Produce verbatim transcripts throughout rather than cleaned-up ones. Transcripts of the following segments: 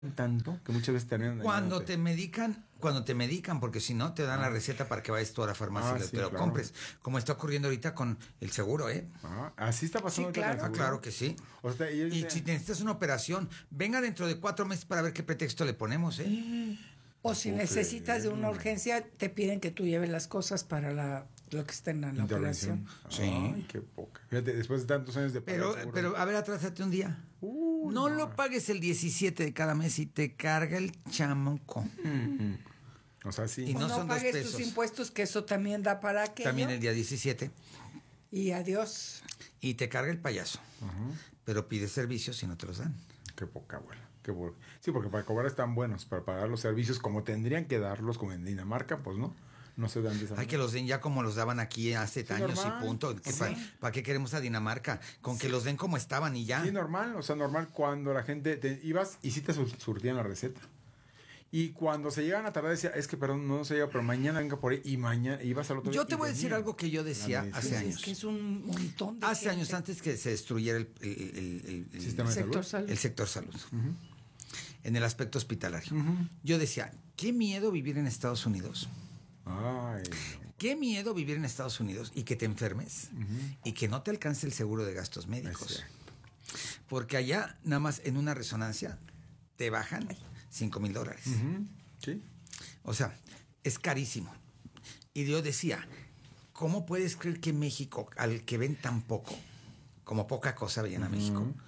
tanto que muchas veces terminan Cuando dañándote. te medican, cuando te medican, porque si no te dan Ah. la receta para que vayas tú a la farmacia Ah, y lo- sí, te lo claro. compres, como está ocurriendo ahorita con el seguro, ¿eh? Ah, así está pasando. Sí, ahorita claro. con Ah, el claro seguro. que sí. O sea, y, Y si necesitas una operación, venga dentro de cuatro meses para ver qué pretexto le ponemos, ¿eh? O si Ok. necesitas de una urgencia, te piden que tú lleves las cosas para la, lo que está en la intervención. operación. Sí. Ay, qué poca. Fíjate, después de tantos años de pagar Pero, seguro. pero a ver, atrásate un día. Uy, no, lo pagues el diecisiete de cada mes y te carga el chamuco. Mm. O sea, sí. Y O no no, son dos pagues pesos. tus impuestos, que eso también da para aquello. También el día diecisiete. Y adiós. Y te carga el payaso. Ajá. Pero pides servicios y no te los dan. Qué poca, abuela. Qué bo- Sí, porque para cobrar están buenos, para pagar los servicios como tendrían que darlos, como en Dinamarca, pues no. No se dan de esa Hay que los den ya como los daban aquí hace Sí, años normal. y punto. ¿Qué Sí. pa- ¿Para qué queremos a Dinamarca? Con que los den como estaban y ya. Sí, normal, o sea, normal cuando la gente te ibas y sí te sur- surtían la receta. Y cuando se llegan a tardar decía, es que perdón, no se llega, pero mañana venga por ahí y mañana ibas al otro día. Yo te y voy a decir venía algo que yo la decía medicina. hace Pues años. es que es un montón de Hace gente. años antes que se destruyera el, el- el- el- el- Sistema de Sector salud. salud. el sector salud. Ujú. En el aspecto hospitalario. Ujú. Yo decía, qué miedo vivir en Estados Unidos. Ay, no. Qué miedo vivir en Estados Unidos y que te enfermes Ujú. y que no te alcance el seguro de gastos Es médicos. cierto. Porque allá, nada más en una resonancia, te bajan cinco mil dólares. Ujú. Sí. O sea, es carísimo. Y yo decía, ¿cómo puedes creer que México, al que ven tan poco, como poca cosa veían a México, Ujú.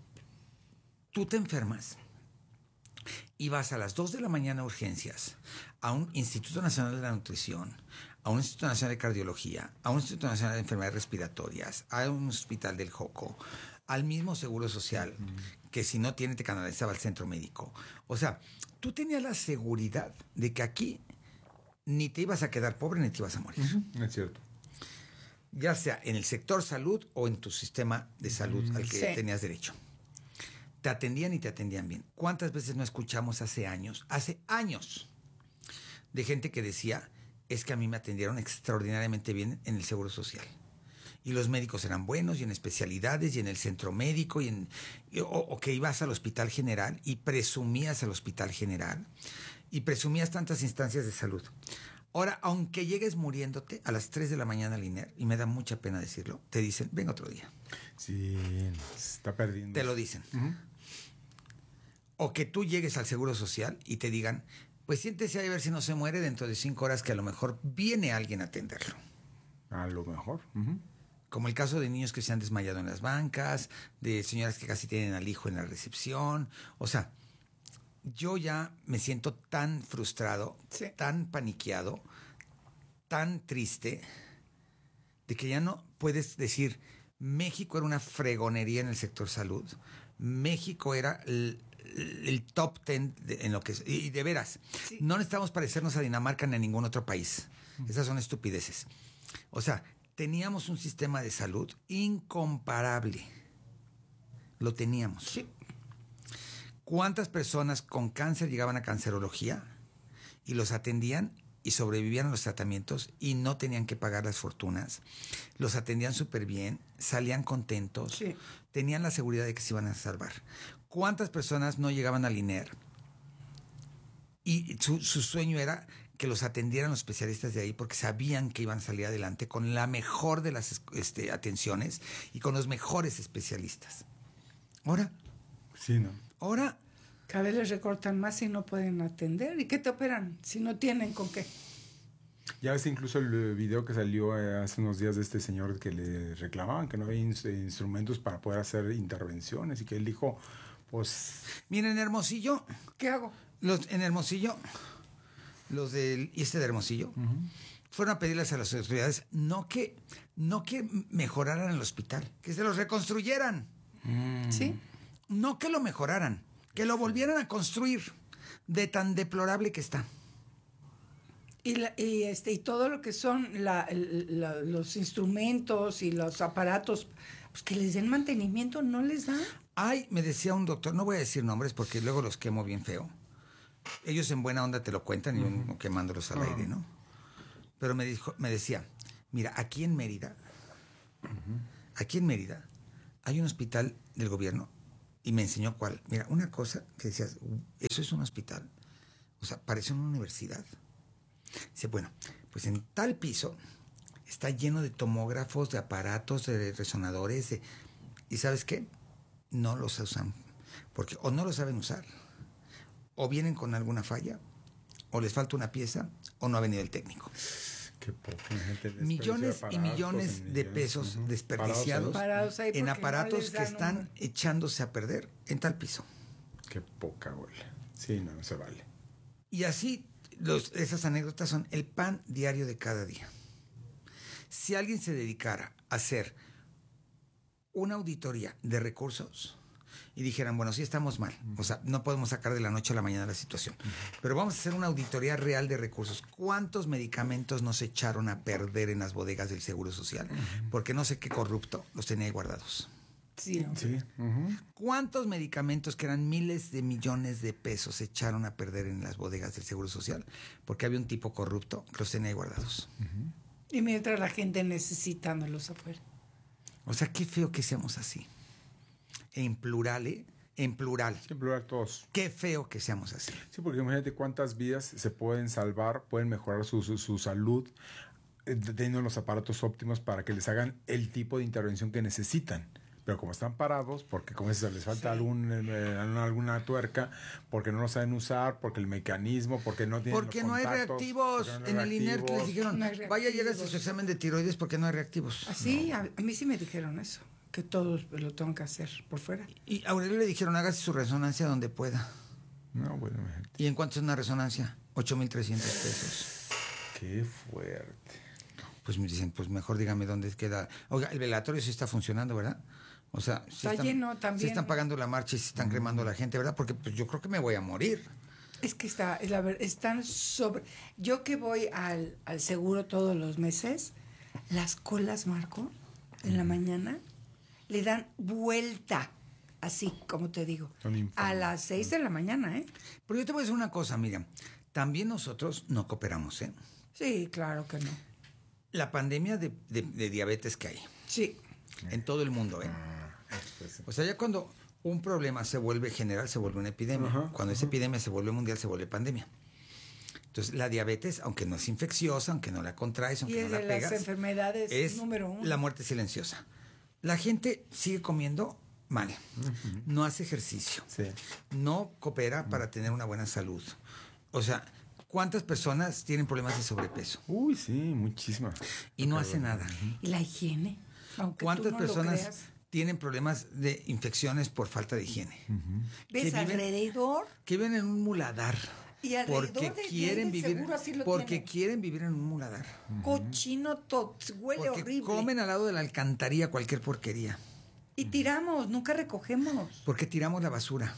tú te enfermas y vas a las dos de la mañana a urgencias, a un Instituto Nacional de la Nutrición, a un Instituto Nacional de Cardiología, a un Instituto Nacional de Enfermedades Respiratorias, a un hospital del Joco, al mismo Seguro Social, que si no tiene te canalizaba al centro médico? O sea, tú tenías la seguridad de que aquí ni te ibas a quedar pobre ni te ibas a morir. Ujú. Es cierto. Ya sea en el sector salud o en tu sistema de salud al que Sí. tenías derecho. Te atendían y te atendían bien. ¿Cuántas veces no escuchamos hace años, hace años, de gente que decía, es que a mí me atendieron extraordinariamente bien en el Seguro Social? Y los médicos eran buenos, y en especialidades, y en el centro médico, y en, y- o, o que ibas al Hospital General y presumías al Hospital General, y presumías tantas instancias de salud. Ahora, aunque llegues muriéndote a las tres de la mañana al I N E R, y me da mucha pena decirlo, te dicen, ven otro día. Sí, se está perdiendo. Te lo dicen. Ujú. O que tú llegues al Seguro Social y te digan, pues siéntese ahí a ver si no se muere dentro de cinco horas, que a lo mejor viene alguien a atenderlo. A lo mejor. Ujú. Como el caso de niños que se han desmayado en las bancas, de señoras que casi tienen al hijo en la recepción. O sea, yo ya me siento tan frustrado, Sí. tan paniqueado, tan triste, de que ya no puedes decir, México era una fregonería en el sector salud. México era el, el top ten de- en lo que es. Y de veras, Sí. no necesitamos parecernos a Dinamarca ni a ningún otro país. Esas son estupideces. O sea, teníamos un sistema de salud incomparable. Lo teníamos. Sí. ¿Cuántas personas con cáncer llegaban a cancerología y los atendían y sobrevivían a los tratamientos y no tenían que pagar las fortunas? Los atendían súper bien, salían contentos, Sí. tenían la seguridad de que se iban a salvar. ¿Cuántas personas no llegaban al I N E R? Y su, su sueño era que los atendieran los especialistas de ahí porque sabían que iban a salir adelante con la mejor de las este, atenciones y con los mejores especialistas. Ahora, Sí, ¿no? ahora... Cada vez les recortan más y no pueden atender. ¿Y qué te operan si no tienen con qué? Ya ves incluso el eh, video que salió eh, hace unos días de este señor que le reclamaban que no había ins- eh, instrumentos para poder hacer intervenciones y que él dijo, pues... Miren, Hermosillo, ¿Qué hago? los, en Hermosillo, los del este de Hermosillo, fueron a pedirles a las autoridades no que, no que mejoraran el hospital, que se los reconstruyeran, mm, ¿Sí? no que lo mejoraran, que lo volvieran a construir de tan deplorable que está. Y, la- y, este, y todo lo que son la- el- la- los instrumentos y los aparatos, pues que les den mantenimiento, no les da. Ay, me decía un doctor, no voy a decir nombres porque luego los quemo bien feo. Ellos en buena onda te lo cuentan y yo quemándolos al aire, ¿no? Pero me dijo, me decía, mira, aquí en Mérida, aquí en Mérida, hay un hospital del gobierno Y me enseñó cuál. Mira, una cosa que decías, eso es un hospital. O sea, parece una universidad. Dice, bueno, pues en tal piso está lleno de tomógrafos, de aparatos, de resonadores. De... ¿Y sabes qué? No los usan. Porque o no lo saben usar, o vienen con alguna falla, o les falta una pieza, o no ha venido el técnico. Qué poca gente millones y millones de millones. pesos Uh-huh. desperdiciados Parados ahí en porque aparatos no les que dan están un- echándose a perder en tal piso. Qué poca bola. Sí, no, no se vale. Y así, los, esas anécdotas son el pan diario de cada día. Si alguien se dedicara a hacer una auditoría de recursos y dijeran, bueno, sí estamos mal, o sea, no podemos sacar de la noche a la mañana la situación, pero vamos a hacer una auditoría real de recursos. ¿Cuántos medicamentos nos echaron a perder en las bodegas del Seguro Social? Porque no sé qué corrupto los tenía ahí guardados. Sí, hombre. Sí. Uh-huh. ¿Cuántos medicamentos que eran miles de millones de pesos se echaron a perder en las bodegas del Seguro Social? Porque había un tipo corrupto que los tenía ahí guardados. Y mientras la gente necesitándolos afuera. O sea, qué feo que seamos así. En plural, ¿eh? En plural. En plural todos. Qué feo que seamos así. Sí, porque imagínate cuántas vidas se pueden salvar, pueden mejorar su, su, su salud, eh, teniendo los aparatos óptimos para que les hagan el tipo de intervención que necesitan. Pero como están parados, porque como dices, les falta Sí. algún, eh, alguna tuerca, porque no lo saben usar, porque el mecanismo, porque no tienen Porque los no hay contactos, reactivos. porque no hay En el I N E R les reactivos. dijeron, No hay vaya, llega reactivos. su examen de tiroides porque no hay reactivos. Así, a, a mí sí me dijeron eso, que todos lo tengo que hacer por fuera. Y a Aurelio le dijeron, hágase su resonancia donde pueda. No, bueno, imagínate. ¿Y en cuánto es una resonancia? ocho mil trescientos pesos. Qué fuerte. Pues me dicen, pues mejor dígame dónde queda. Oiga, el velatorio sí está funcionando, ¿verdad? O sea, sí Está están, lleno también. sí están pagando la marcha y se están cremando a la gente, ¿verdad? Porque pues yo creo que me voy a morir. Es que está, es la ver- están sobre... Yo que voy al, al seguro todos los meses, las colas, Marco, en la mañana, le dan vuelta, así como te digo, Son a infames. las seis de la mañana, ¿eh? Pero yo te voy a decir una cosa, Miriam. También nosotros no cooperamos, ¿eh? Sí, claro que no. La pandemia de, de- de diabetes que hay Sí, en todo el mundo, ¿eh? Pues, O sea, ya cuando un problema se vuelve general, se vuelve una epidemia. Ajá, Cuando esa epidemia se vuelve mundial, se vuelve pandemia. Entonces, la diabetes, aunque no es infecciosa, aunque no la contraes, y aunque es no de la las pegas, enfermedades es número uno. la muerte silenciosa. La gente sigue comiendo mal, no hace ejercicio, sí. no coopera para tener una buena salud. O sea, ¿cuántas personas tienen problemas de sobrepeso? Uy, sí, muchísimas. Y no hace nada. Y la higiene, aunque ¿Cuántas tú no lo personas creas. tienen problemas de infecciones por falta de higiene? ¿Ves que viven- alrededor? Que viven en un muladar. Y alrededor Porque de- quieren de vivir, seguro así lo porque tienen. quieren vivir en un muladar. Cochino, to- huele Porque horrible. comen al lado de la alcantarilla cualquier porquería. Y tiramos, nunca recogemos. Porque tiramos la basura.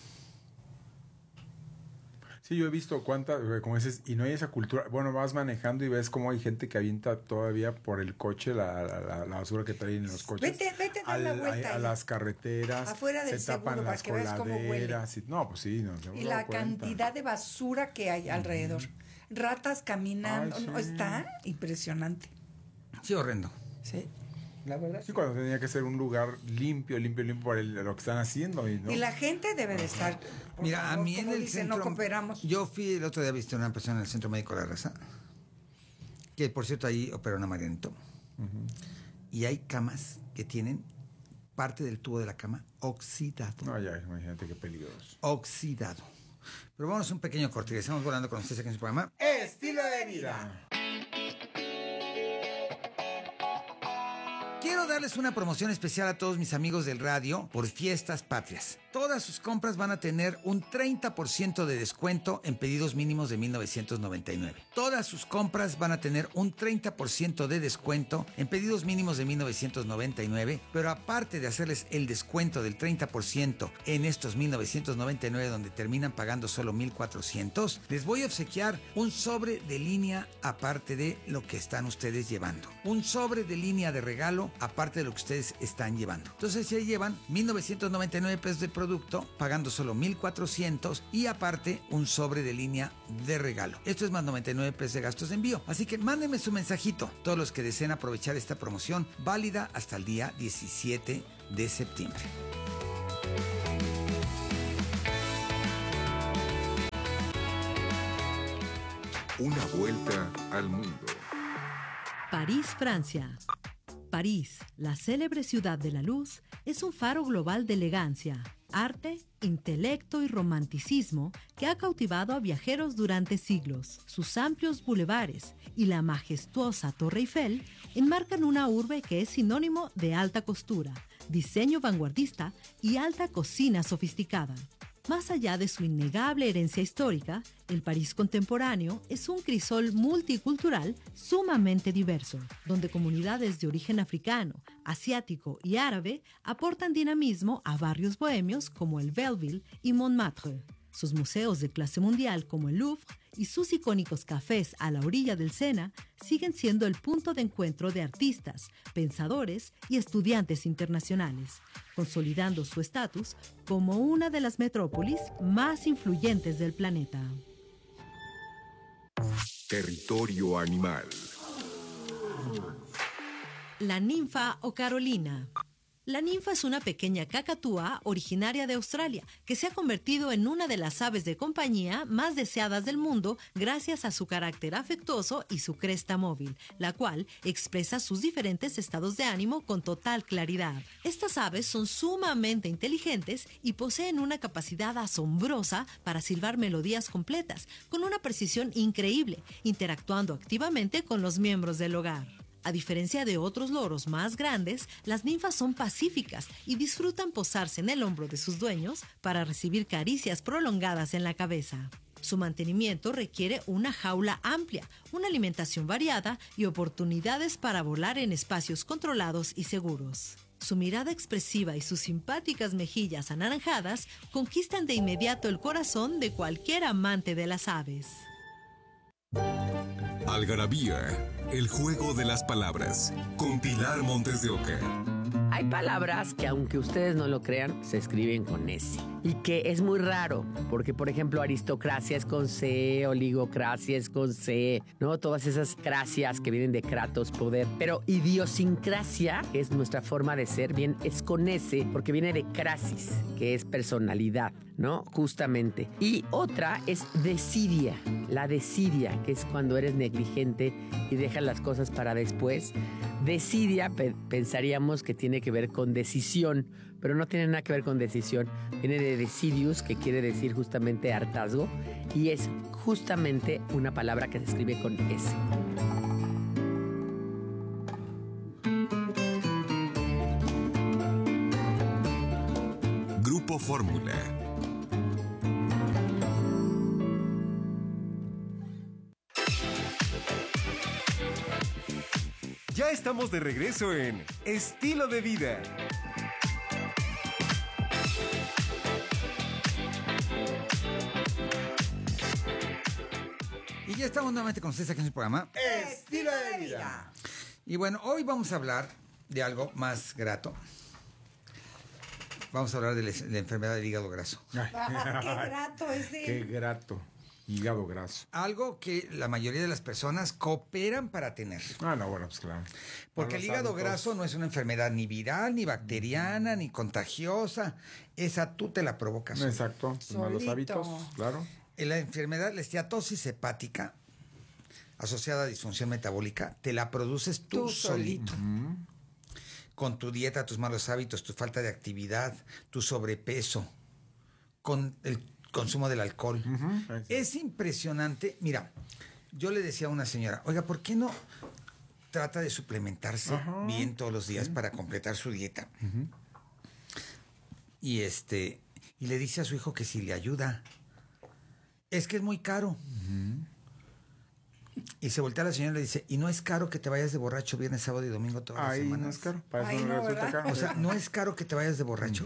Sí, yo he visto cuántas, eh, como dices, y no hay esa cultura. Bueno, vas manejando y ves cómo hay gente que avienta todavía por el coche la, la, la- la basura que traen en los coches. Vete, vete a dar la al- vuelta a, a ahí. las carreteras. Afuera del se tapan seguro, para las que veas cómo huele. coladeras. y- no, pues sí, no, se Y me la da cuenta. cantidad de basura que hay alrededor. Ratas caminando. Ay, no, sí. está impresionante. Sí, horrendo. Sí. La verdad. Sí, cuando tenía que ser un lugar limpio, limpio, limpio por el- lo que están haciendo. Y, ¿no? Y la gente debe de estar. por Mira, a favor, mí en como el dicen, centro... no cooperamos. Yo fui el otro día, viste una persona en el Centro Médico La Raza, que por cierto ahí operaron a Marianito. Y hay camas que tienen parte del tubo de la cama oxidado. No, ya, imagínate qué peligroso. Oxidado. Pero vamos a un pequeño corte y estamos volando con ustedes aquí en su programa. Estilo de vida. Quiero darles una promoción especial a todos mis amigos del radio por Fiestas Patrias. Todas sus compras van a tener un treinta por ciento de descuento en pedidos mínimos de mil novecientos noventa y nueve. Todas sus compras van a tener un treinta por ciento de descuento en pedidos mínimos de mil novecientos noventa y nueve, pero aparte de hacerles el descuento del treinta por ciento en estos mil novecientos noventa y nueve donde terminan pagando solo mil cuatrocientos, les voy a obsequiar un sobre de línea aparte de lo que están ustedes llevando. Un sobre de línea de regalo aparte de lo que ustedes están llevando. Entonces se llevan mil novecientos noventa y nueve pesos de producto, pagando solo mil cuatrocientos y aparte un sobre de línea de regalo. Esto es más noventa y nueve pesos de gastos de envío. Así que mándenme su mensajito, todos los que deseen aprovechar esta promoción válida hasta el día diecisiete de septiembre. Una vuelta al mundo. París, Francia. París, la célebre ciudad de la luz, es un faro global de elegancia, arte, intelecto y romanticismo que ha cautivado a viajeros durante siglos. Sus amplios bulevares y la majestuosa Torre Eiffel enmarcan una urbe que es sinónimo de alta costura, diseño vanguardista y alta cocina sofisticada. Más allá de su innegable herencia histórica, el París contemporáneo es un crisol multicultural sumamente diverso, donde comunidades de origen africano, asiático y árabe aportan dinamismo a barrios bohemios como el Belleville y Montmartre. Sus museos de clase mundial como el Louvre y sus icónicos cafés a la orilla del Sena siguen siendo el punto de encuentro de artistas, pensadores y estudiantes internacionales, consolidando su estatus como una de las metrópolis más influyentes del planeta. Territorio animal. La ninfa o Carolina. La ninfa es una pequeña cacatúa originaria de Australia que se ha convertido en una de las aves de compañía más deseadas del mundo gracias a su carácter afectuoso y su cresta móvil, la cual expresa sus diferentes estados de ánimo con total claridad. Estas aves son sumamente inteligentes y poseen una capacidad asombrosa para silbar melodías completas, con una precisión increíble, interactuando activamente con los miembros del hogar. A diferencia de otros loros más grandes, las ninfas son pacíficas y disfrutan posarse en el hombro de sus dueños para recibir caricias prolongadas en la cabeza. Su mantenimiento requiere una jaula amplia, una alimentación variada y oportunidades para volar en espacios controlados y seguros. Su mirada expresiva y sus simpáticas mejillas anaranjadas conquistan de inmediato el corazón de cualquier amante de las aves. Algarabía, el juego de las palabras, con Pilar Montes de Oca. Hay palabras que, aunque ustedes no lo crean, se escriben con S. Y que es muy raro, porque, por ejemplo, aristocracia es con C, oligocracia es con C, ¿no? Todas esas cracias que vienen de kratos, poder. Pero idiosincrasia, que es nuestra forma de ser, bien, es con S, porque viene de crasis, que es personalidad, ¿no? Justamente. Y otra es desidia, la desidia, que es cuando eres negligente y dejas las cosas para después. Desidia, pe- pensaríamos que tiene que ver con decisión, pero no tiene nada que ver con decisión. Viene de decidius, que quiere decir justamente hartazgo, y es justamente una palabra que se escribe con S. Grupo Fórmula. Ya estamos de regreso en Estilo de Vida. Y ya estamos nuevamente con ustedes aquí en el programa Estilo de vida. Y bueno, hoy vamos a hablar de algo más grato. Vamos a hablar de la, de la enfermedad del hígado graso. Ah, qué grato es de... Qué grato. Hígado graso. Algo que la mayoría de las personas cooperan para tener. Ah, no, bueno, pues claro. Porque el Malos hígado hábitos. graso no es una enfermedad ni viral, ni bacteriana, ni contagiosa. Esa tú te la provocas. solo. Exacto. Malos Solito. hábitos, claro. La enfermedad, la esteatosis hepática, asociada a disfunción metabólica, te la produces tú, Tú solito. solito. Con tu dieta, tus malos hábitos, tu falta de actividad, tu sobrepeso, con el consumo del alcohol. Ujú. Es impresionante. Mira, yo le decía a una señora, oiga, ¿por qué no trata de suplementarse Ajá. bien todos los días para completar su dieta? Y este, y le dice a su hijo que si le ayuda. Es que es muy caro. Y se voltea a la señora y le dice, ¿y no es caro que te vayas de borracho viernes, sábado y domingo todas las Ahí semanas? no es caro. Para Ahí eso no, no, resulta ¿verdad? caro. O sea, ¿no es caro que te vayas de borracho?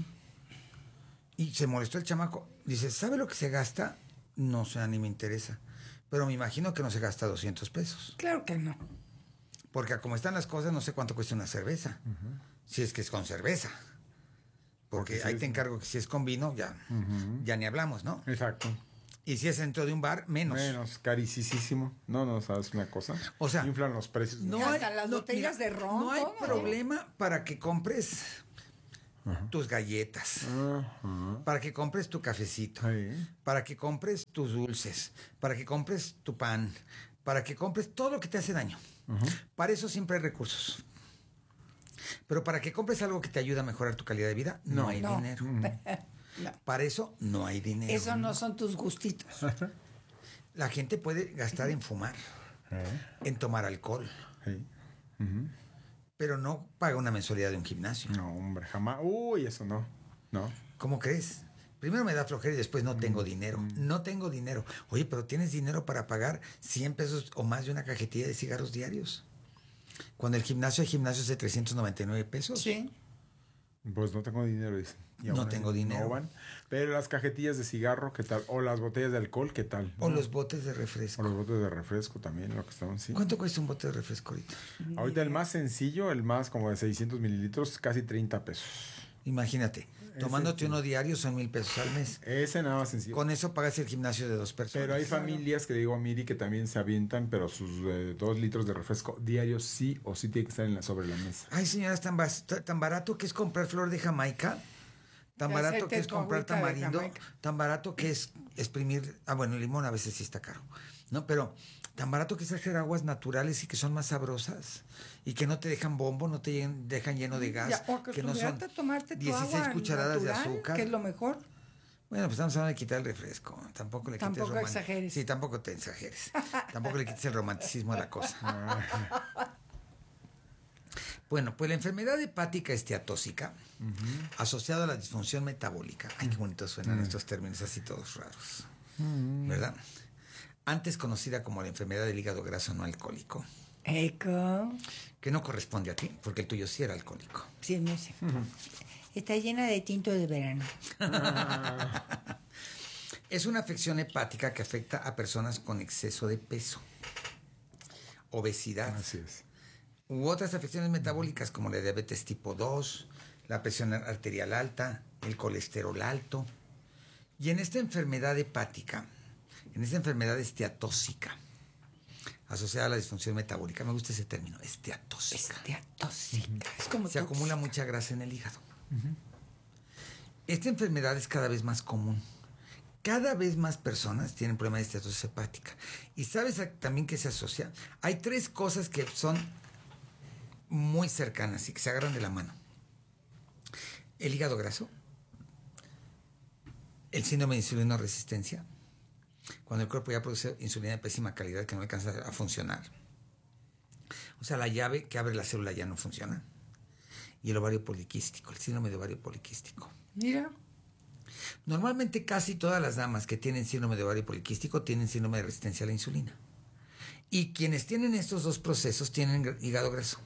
Y se molestó el chamaco. Dice, ¿sabe lo que se gasta? No, o sea, ni me interesa. Pero me imagino que no se gasta doscientos pesos. Claro que no. Porque como están las cosas, no sé cuánto cuesta una cerveza. Si es que es con cerveza. Porque, Porque si ahí es- te encargo que si es con vino, ya, ya ni hablamos, ¿no? Exacto. Y si es dentro de un bar, menos. Menos, carísimo. No, no, ¿sabes una cosa? O sea, inflan los precios. Y hasta las botellas de ron, No hay todo. problema para que compres Ajá. tus galletas, Ajá. para que compres tu cafecito, Sí. para que compres tus dulces, para que compres tu pan, para que compres todo lo que te hace daño. Ajá. Para eso siempre hay recursos. Pero para que compres algo que te ayude a mejorar tu calidad de vida, no, No. hay No. dinero. No. Para eso no hay dinero. Eso no son tus gustitos. La gente puede gastar en fumar, en tomar alcohol, Sí. Ujú. pero no paga una mensualidad de un gimnasio. No, hombre, jamás. Uy, eso no. No. ¿Cómo crees? Primero me da flojera y después no tengo dinero. No tengo dinero. Oye, pero tienes dinero para pagar cien pesos o más de una cajetilla de cigarros diarios. Cuando el gimnasio hay gimnasios de trescientos noventa y nueve pesos. Sí. Pues no tengo dinero, dicen. Y No aún tengo así dinero. no van. Pero las cajetillas de cigarro, ¿qué tal? O las botellas de alcohol, ¿qué tal? O ¿No? los botes de O refresco. los botes de refresco también, lo que estaban, sí. ¿Cuánto cuesta un bote de refresco ahorita? Ahorita el más sencillo, el más como de seiscientos mililitros, casi treinta pesos. Imagínate, tomándote uno diario son mil pesos al mes. Ese nada más sencillo. Con eso pagas el gimnasio de dos personas. Pero hay familias que le digo a Miri que también se avientan, pero sus eh, dos litros de refresco diarios sí o sí tiene que estar en la, sobre la mesa. Ay, señora, es tan, bas- tan barato que es comprar flor de Jamaica, tan Y barato hacerte que es tu comprar agüita de tamarindo, Jamaica. tan barato que es exprimir, ah, bueno, el limón a veces sí está caro, ¿no? Pero tan barato que es hacer aguas naturales y que son más sabrosas y que no te dejan bombo, no te llen- dejan lleno de gas, Ya, o que no son acostumbrarte a tomarte tu dieciséis agua cucharadas de natural, azúcar. que es lo mejor. Bueno, pues estamos hablando de quitar el refresco. Tampoco le quites Tampoco roman- exageres. Sí, tampoco te exageres. Tampoco le quites el romanticismo a la cosa. Bueno, pues la enfermedad hepática esteatóxica, asociada a la disfunción metabólica. Ay, qué bonitos suenan estos términos así todos raros. ¿Verdad? Antes conocida como la enfermedad del hígado graso no alcohólico, Eco. que no corresponde a ti, porque el tuyo sí era alcohólico. Sí, no sé. Está llena de tinto de verano. Es una afección hepática que afecta a personas con exceso de peso, obesidad, Así es. u otras afecciones metabólicas como la diabetes tipo dos, la presión arterial alta, el colesterol alto. Y en esta enfermedad hepática, en esta enfermedad esteatóxica, asociada a la disfunción metabólica, me gusta ese término, esteatóxica. Esteatóxica. Es como Se tóxica. acumula mucha grasa en el hígado. Esta enfermedad es cada vez más común. Cada vez más personas tienen problemas de esteatosis hepática. ¿Y sabes a- también qué se asocia? Hay tres cosas que son muy cercanas y que se agarran de la mano. El hígado graso, el síndrome de insulino resistencia, cuando el cuerpo ya produce insulina de pésima calidad que no alcanza a funcionar. O sea, la llave que abre la célula ya no funciona. Y el ovario poliquístico, el síndrome de ovario poliquístico. Mira. Normalmente casi todas las damas que tienen síndrome de ovario poliquístico tienen síndrome de resistencia a la insulina. Y quienes tienen estos dos procesos tienen gr- hígado graso.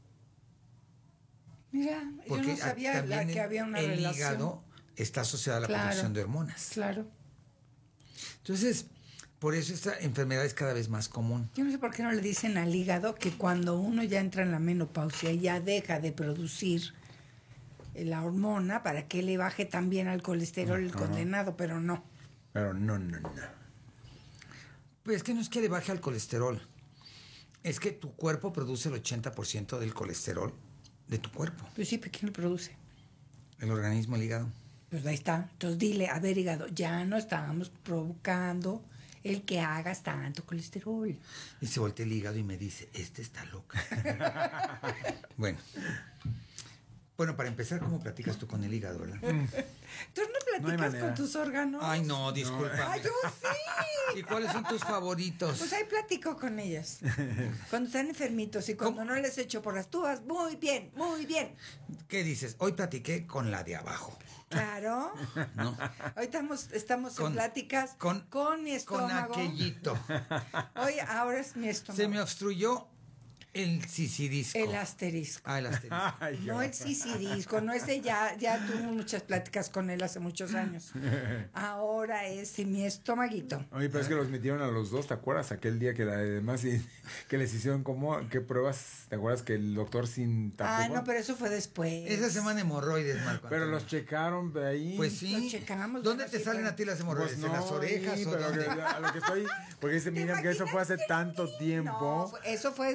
Mira, yo Porque no sabía también la que el- había una el relación. hígado está asociado a la Claro. producción de hormonas. Claro. Entonces, por eso esta enfermedad es cada vez más común. Yo no sé por qué no le dicen al hígado que cuando uno ya entra en la menopausia ya deja de producir la hormona para que le baje también al colesterol el condenado, pero no. Pero no, no, no. Pues es que no es que le baje al colesterol. Es que tu cuerpo produce el ochenta por ciento del colesterol de tu cuerpo. Pues sí, ¿pero quién lo produce? El organismo, el hígado. Pues ahí está. Entonces dile, a ver, hígado, ya no estamos provocando el que hagas tanto colesterol. Y se voltea el hígado y me dice, este está loca. Bueno. Bueno, para empezar, ¿cómo platicas tú con el hígado, verdad? ¿Tú no No hay platicas manera. con tus órganos? Ay, no, disculpa. Ay, yo sí. ¿Y cuáles son tus favoritos? Pues ahí platico con ellas. Cuando están enfermitos y cuando no les echo por las tubas, muy bien, muy bien. ¿Qué dices? Hoy platiqué con la de abajo. Claro. ¿No? Hoy estamos, estamos Con- en pláticas con- con, mi Con estómago. aquellito. Hoy, ahora es mi estómago. Se me obstruyó el sisidisco. El asterisco. Ah, el asterisco. Ay, No el sisidisco, no ese ya, ya tuve muchas pláticas con él hace muchos años. Ahora es mi estomaguito. Oye, pero es que los metieron a los dos, ¿te acuerdas? Aquel día que la- además y- que les hicieron como, ¿qué pruebas? ¿Te acuerdas que el doctor sin Ah, tapujón? no, pero eso fue después. Esa semana hemorroides, Marco. Pero Antonio. los checaron de ahí. Pues sí. Los checamos, ¿Dónde bueno, te sí, salen pero- a ti las hemorroides? Pues ¿En las no, orejas sí, o pero dónde? que- a lo que estoy, porque dice, ¿Te mira, que eso fue hace imaginas tanto que- tiempo. No, fue- eso fue más.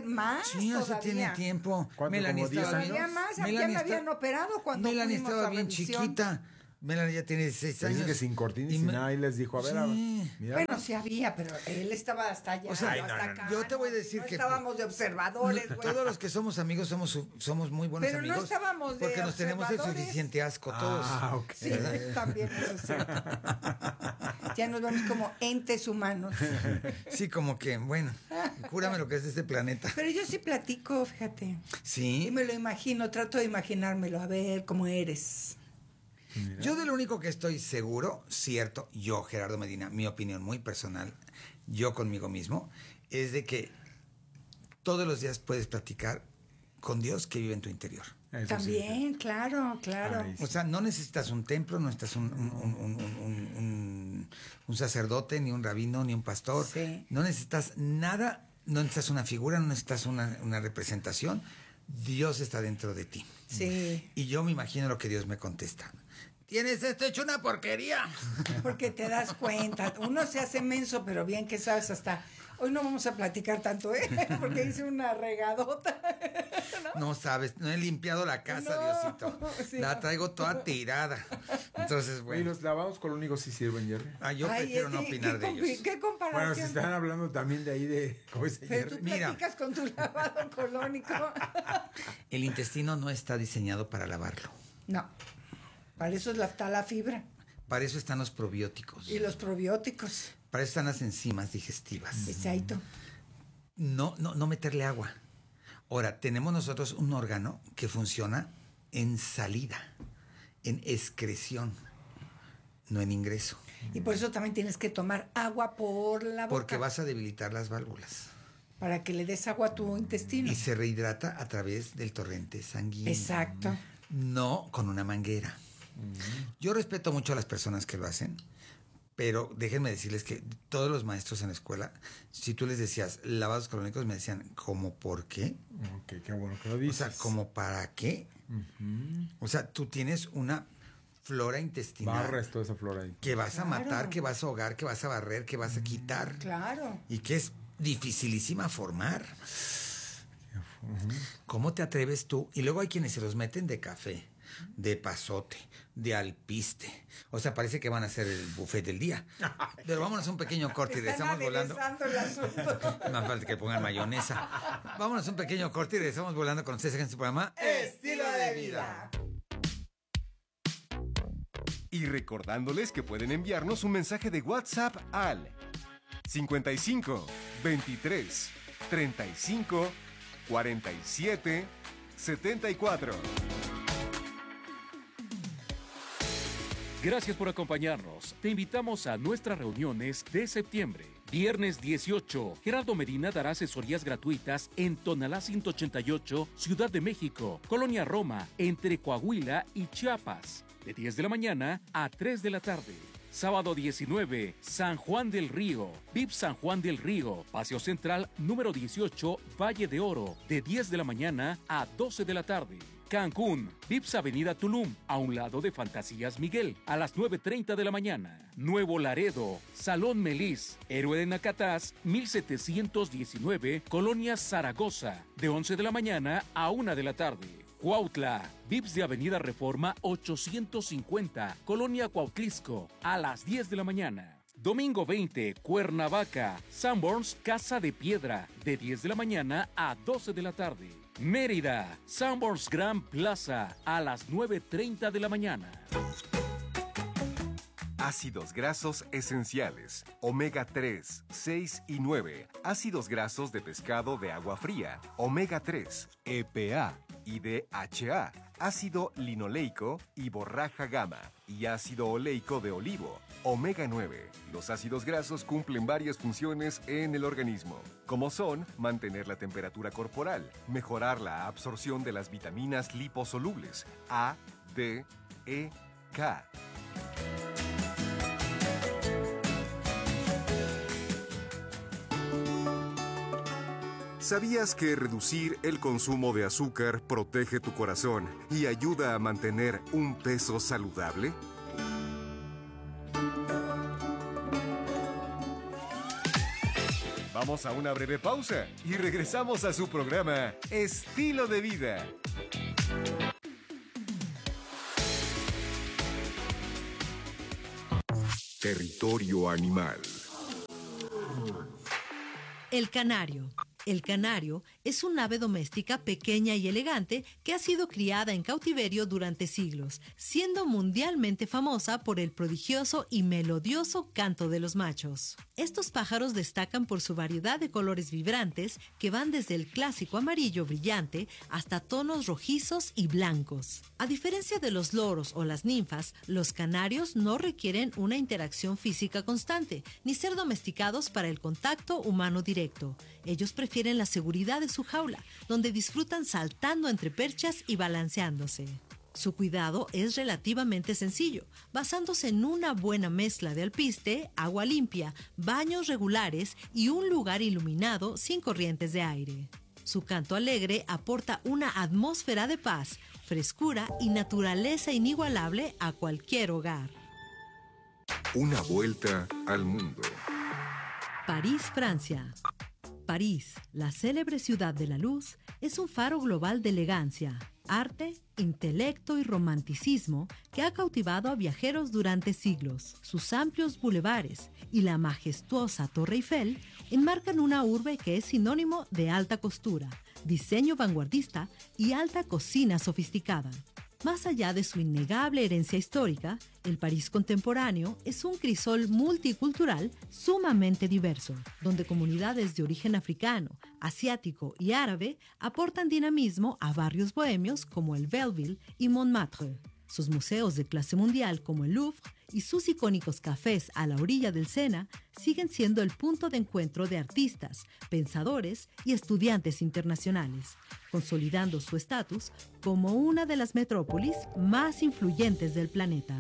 Sí, hace todavía. tiene tiempo. ¿Cuánto, Melanie como diez estaba años? bien. Todavía más, ya Melanie me está- habían operado cuando Melanie fuimos estaba a bien revisión. chiquita. Melanie ya tiene dieciséis Se años. dice que sin cortina y Y sin me- nada y les dijo, a ver, Sí. a ver, mira. Bueno, sí había, pero él estaba hasta allá. O sea, yo ay, no, hasta no, no. acá. Yo te voy a decir no que- estábamos de observadores, güey. Todos los que somos amigos somos, su- somos muy buenos Pero no amigos. estábamos de porque nos tenemos el observadores. suficiente asco todos. Ah, ok. Sí, también eso sí. Ya nos vemos como entes humanos. Sí, como que, bueno, júrame lo que es de este planeta. Pero yo sí platico, fíjate. Y Sí. me lo imagino, trato de imaginármelo, a ver cómo eres. Yo de lo único que estoy seguro, cierto, yo, Gerardo Medina, mi opinión muy personal, yo conmigo mismo, es de que todos los días puedes platicar con Dios que vive en tu interior. Eso También, claro, claro. Ay, O sea, no necesitas un templo, no necesitas un, un, un- un- un- un- un sacerdote, ni un rabino, ni un pastor. Sí. No necesitas nada, no necesitas una figura, no necesitas una, una representación. Dios está dentro de ti. Sí, Y yo me imagino lo que Dios me contesta. ¿Tienes esto hecho una porquería? porque te das cuenta. Uno se hace menso, pero bien que sabes hasta... Hoy no vamos a platicar tanto, ¿eh? Porque hice una regadota. No sabes, no he limpiado la casa, No, Diosito. sí. La traigo toda tirada. Entonces, sí. Oye, bueno. los lavados colónicos sí sirven, Jerry. Ah, yo Ay, prefiero no este, opinar ¿qué de compi- ellos. ¿Qué comparación? Bueno, si están hablando también de ahí de... ¿Cómo dice Pero Jerry? tú Mira. platicas con tu lavado colónico. El intestino no está diseñado para lavarlo. No, para eso es la, está la fibra Para eso están los probióticos. y los probióticos. Para eso están las enzimas digestivas. Exacto. No, no, no meterle agua. Ahora, tenemos nosotros un órgano que funciona en salida, en excreción, no en ingreso. Y por eso también tienes que tomar agua por la boca. Porque vas a debilitar las válvulas. Para que le des agua a tu intestino. Y se rehidrata a través del torrente sanguíneo. Exacto. No con una manguera. Yo respeto mucho a las personas que lo hacen, pero déjenme decirles que todos los maestros en la escuela, si tú les decías lavados colónicos, me decían, ¿cómo por qué? Ok, qué bueno que lo O dices. sea, ¿cómo para qué? O sea, tú tienes una flora intestinal Barres toda esa flora ahí. que vas a Claro. matar, que vas a ahogar, que vas a barrer, que vas a quitar. Claro. Y que es dificilísima formar. ¿Cómo te atreves tú? Y luego hay quienes se los meten de café, de pasote, de alpiste. O sea, parece que van a hacer el buffet del día. Pero vámonos a un pequeño corte y Están regresamos volando. aderezando el asunto. Más falta que pongan mayonesa. Vámonos a un pequeño corte y regresamos volando con ustedes en su programa Estilo de vida. Y recordándoles que pueden enviarnos un mensaje de WhatsApp al cincuenta y cinco, veintitrés, treinta y cinco, cuarenta y siete, setenta y cuatro. Gracias por acompañarnos. Te invitamos a nuestras reuniones de septiembre. Viernes dieciocho, Gerardo Medina dará asesorías gratuitas en Tonalá ciento ochenta y ocho, Ciudad de México, Colonia Roma, entre Coahuila y Chiapas, de diez de la mañana a tres de la tarde. Sábado diecinueve, San Juan del Río, V I P San Juan del Río, Paseo Central número dieciocho, Valle de Oro, de diez de la mañana a doce de la tarde. Cancún, V I P S Avenida Tulum, a un lado de Fantasías Miguel, a las nueve treinta de la mañana. Nuevo Laredo, Salón Melis, Héroe de Nacatás, mil setecientos diecinueve, Colonia Zaragoza, de once de la mañana a una de la tarde. Cuautla, V I P S de Avenida Reforma ochocientos cincuenta, Colonia Cuautlisco, a las diez de la mañana. Domingo veinte, Cuernavaca, Sanborns Casa de Piedra, de diez de la mañana a doce de la tarde. Mérida, Sanborns Grand Plaza, a las nueve treinta de la mañana. Ácidos grasos esenciales, omega tres, seis y nueve. Ácidos grasos de pescado de agua fría, omega tres, E P A y D H A. Ácido linoleico y borraja gamma. Y ácido oleico de olivo, omega nueve. Los ácidos grasos cumplen varias funciones en el organismo, como son mantener la temperatura corporal, mejorar la absorción de las vitaminas liposolubles A, D, E, K. ¿Sabías que reducir el consumo de azúcar protege tu corazón y ayuda a mantener un peso saludable? Vamos a una breve pausa y regresamos a su programa Estilo de Vida. Territorio animal. El canario. El canario es un ave doméstica pequeña y elegante que ha sido criada en cautiverio durante siglos, siendo mundialmente famosa por el prodigioso y melodioso canto de los machos. Estos pájaros destacan por su variedad de colores vibrantes que van desde el clásico amarillo brillante hasta tonos rojizos y blancos. A diferencia de los loros o las ninfas, los canarios no requieren una interacción física constante, ni ser domesticados para el contacto humano directo. Ellos prefieren la seguridad de su jaula, donde disfrutan saltando entre perchas y balanceándose. Su cuidado es relativamente sencillo, basándose en una buena mezcla de alpiste, agua limpia, baños regulares y un lugar iluminado sin corrientes de aire. Su canto alegre aporta una atmósfera de paz, frescura y naturaleza inigualable a cualquier hogar. Una vuelta al mundo. París, Francia. París, la célebre ciudad de la luz, es un faro global de elegancia, arte, intelecto y romanticismo que ha cautivado a viajeros durante siglos. Sus amplios bulevares y la majestuosa Torre Eiffel enmarcan una urbe que es sinónimo de alta costura, diseño vanguardista y alta cocina sofisticada. Más allá de su innegable herencia histórica, el París contemporáneo es un crisol multicultural sumamente diverso, donde comunidades de origen africano, asiático y árabe aportan dinamismo a barrios bohemios como el Belleville y Montmartre. Sus museos de clase mundial como el Louvre y sus icónicos cafés a la orilla del Sena siguen siendo el punto de encuentro de artistas, pensadores y estudiantes internacionales, consolidando su estatus como una de las metrópolis más influyentes del planeta.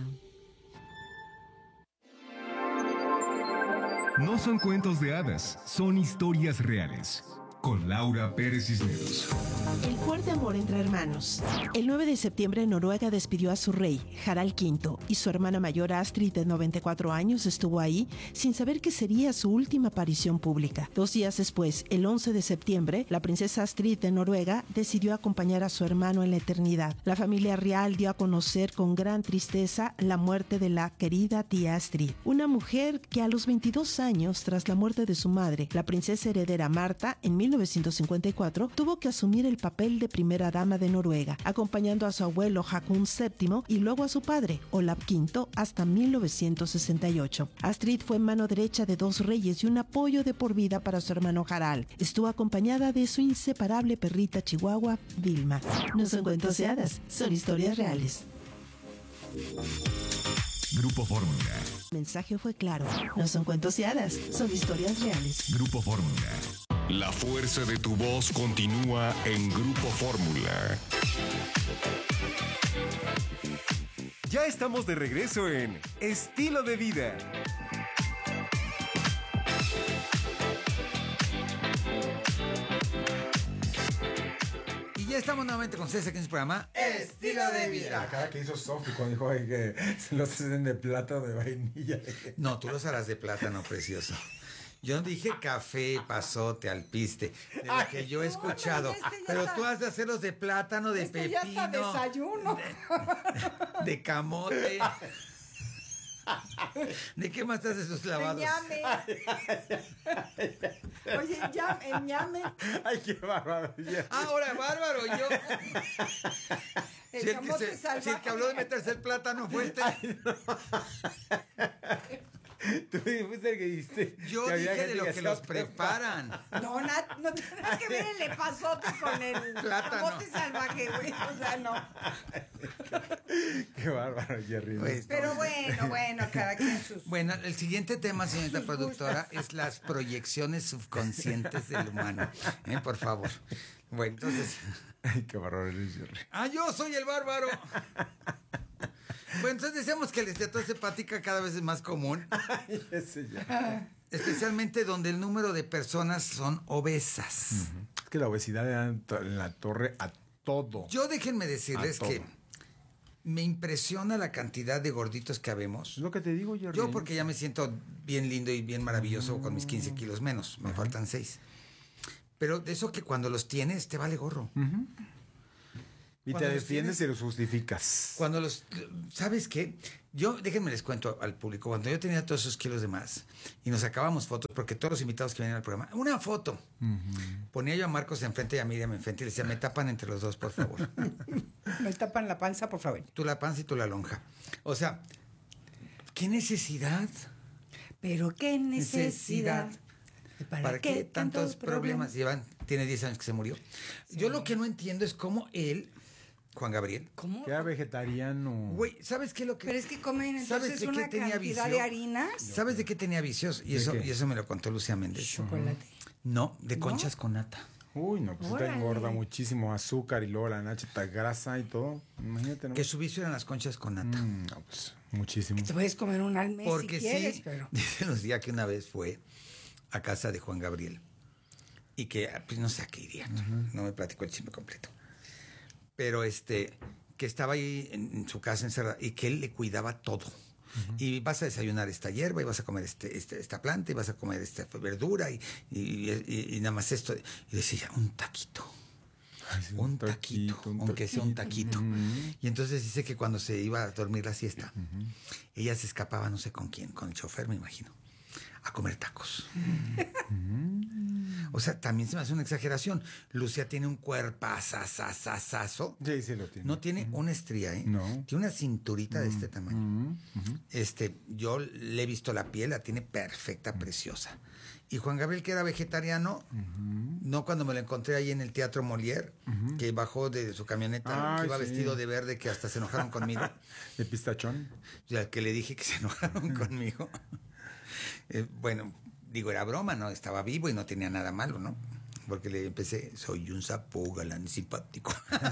No son cuentos de hadas, son historias reales. Con Laura Pérez Cisneros. El fuerte amor entre hermanos. El nueve de septiembre Noruega despidió a su rey, Harald quinto, y su hermana mayor Astrid, de noventa y cuatro años, estuvo ahí sin saber que sería su última aparición pública. Dos días después, el once de septiembre, la princesa Astrid de Noruega decidió acompañar a su hermano en la eternidad. La familia real dio a conocer con gran tristeza la muerte de la querida tía Astrid, una mujer que a los veintidós años, tras la muerte de su madre, la princesa heredera Marta, en mil novecientos cincuenta y cuatro, tuvo que asumir el papel de primera dama de Noruega, acompañando a su abuelo Haakon séptimo y luego a su padre, Olav quinto, hasta mil novecientos sesenta y ocho. Astrid fue mano derecha de dos reyes y un apoyo de por vida para su hermano Harald. Estuvo acompañada de su inseparable perrita chihuahua, Vilma. No son cuentos de hadas, son historias reales. Grupo Fórmula. El mensaje fue claro. No son cuentos de hadas, son historias reales. Grupo Fórmula. La fuerza de tu voz continúa en Grupo Fórmula. Ya estamos de regreso en Estilo de Vida. Y ya estamos nuevamente con ustedes aquí en su programa Estilo de Vida. La cara que hizo Sofi cuando dijo ay, que se los hacen de plata o de vainilla. No, tú los harás de plátano, precioso. Yo dije café, pasote, alpiste, de lo que yo he escuchado. No, este pero está, tú has de hacerlos de plátano, de este pepino. Ya está desayuno. De, de camote. ¿De qué más haces sus lavados? Ñame. Oye, ya, el ñame. Ay, qué bárbaro. Ah, ahora, bárbaro, yo. El Si el, que camote se- salvaje. si el que habló de meterse el plátano fue este. Ay, no. Tú fuiste el que dijiste. Yo que había dije de gente lo que hacía los prepa. preparan. No, na- no tienes que ver el epazote con el Plátano. camote salvaje, güey. O sea, no. Qué bárbaro, Jerry. Pues, Pero bueno, bueno, cada quien sus. Bueno, el siguiente tema, señorita Sus productora, es las proyecciones subconscientes del humano. ¿Eh? Por favor. Bueno, entonces. Ay, qué bárbaro eres, Jerry. ¡Ah, yo soy el bárbaro! Bueno, entonces decíamos que la esteatosis hepática cada vez es más común, Ay, ese ya. especialmente donde el número de personas son obesas. Es que la obesidad le da en to- en la torre a todo. Yo déjenme decirles A todo. que Me impresiona la cantidad de gorditos que habemos. Es lo que te digo, Jerry. Yo porque ya me siento bien lindo y bien maravilloso con mis quince kilos menos. Me faltan seis. Pero de eso que cuando los tienes te vale gorro. Uh-huh. Y Cuando te los defiendes tienes- y los justificas. Cuando los... ¿Sabes qué? Yo, déjenme les cuento al público, cuando yo tenía todos esos kilos de más y nos sacábamos fotos, porque todos los invitados que venían al programa, una foto. Uh-huh. Ponía yo a Marcos enfrente y a Miriam enfrente y le decía, me tapan entre los dos, por favor. Me tapan la panza, por favor. Tú la panza y tú la lonja. O sea, ¿qué necesidad? Pero qué necesidad. ¿Para, ¿Para qué qué tantos tantos problemas? Llevan, tiene diez años que se murió. Yo lo que no entiendo es cómo él, Juan Gabriel, ¿Cómo? Que era vegetariano. güey, ¿sabes qué es lo que... Pero es que comen ¿Sabes entonces de qué una tenía cantidad vicio? de harinas. ¿Sabes de qué tenía vicios? Y ¿De eso, qué? y eso me lo contó Lucía Méndez. Chocolate. No, de conchas con nata. Uy, no, pues te Órale. engorda muchísimo azúcar y luego la nachita grasa y todo. Imagínate, ¿no? Que su vicio eran las conchas con nata. Mm, no, pues muchísimo. Te puedes comer un al mes Porque si quieres, sí, pero... dice Lucía que una vez fue a casa de Juan Gabriel y que, pues no sé a qué iría, no, no me platicó el chisme completo. Pero este, que estaba ahí en, en su casa encerrada y que él le cuidaba todo. Y vas a desayunar esta hierba, y vas a comer este, este, esta planta, y vas a comer esta verdura, y, y, y- y nada más esto. Y decía, un taquito. Ay, sí, Un taquito, un aunque sea un taquito. Ujú. Y entonces dice que cuando se iba a dormir la siesta, ella se escapaba, no sé con quién, con el chofer, me imagino, a comer tacos. O sea, también se me hace una exageración. Lucía tiene un cuerpazazazazazo. Sí, sí lo tiene. No tiene una estría, ¿eh? No. Tiene una cinturita de este tamaño. Ujú, ujú. Este, yo le he visto la piel, la tiene perfecta, preciosa. Y Juan Gabriel, que era vegetariano, no cuando me lo encontré ahí en el Teatro Molière, que bajó de su camioneta, Ay, que iba sí. vestido de verde, que hasta se enojaron conmigo. De pistachón. O sea, que le dije que se enojaron conmigo. Eh, bueno, digo, era broma, ¿no? Estaba vivo y no tenía nada malo, ¿no? Porque le empecé, soy un sapo galán simpático.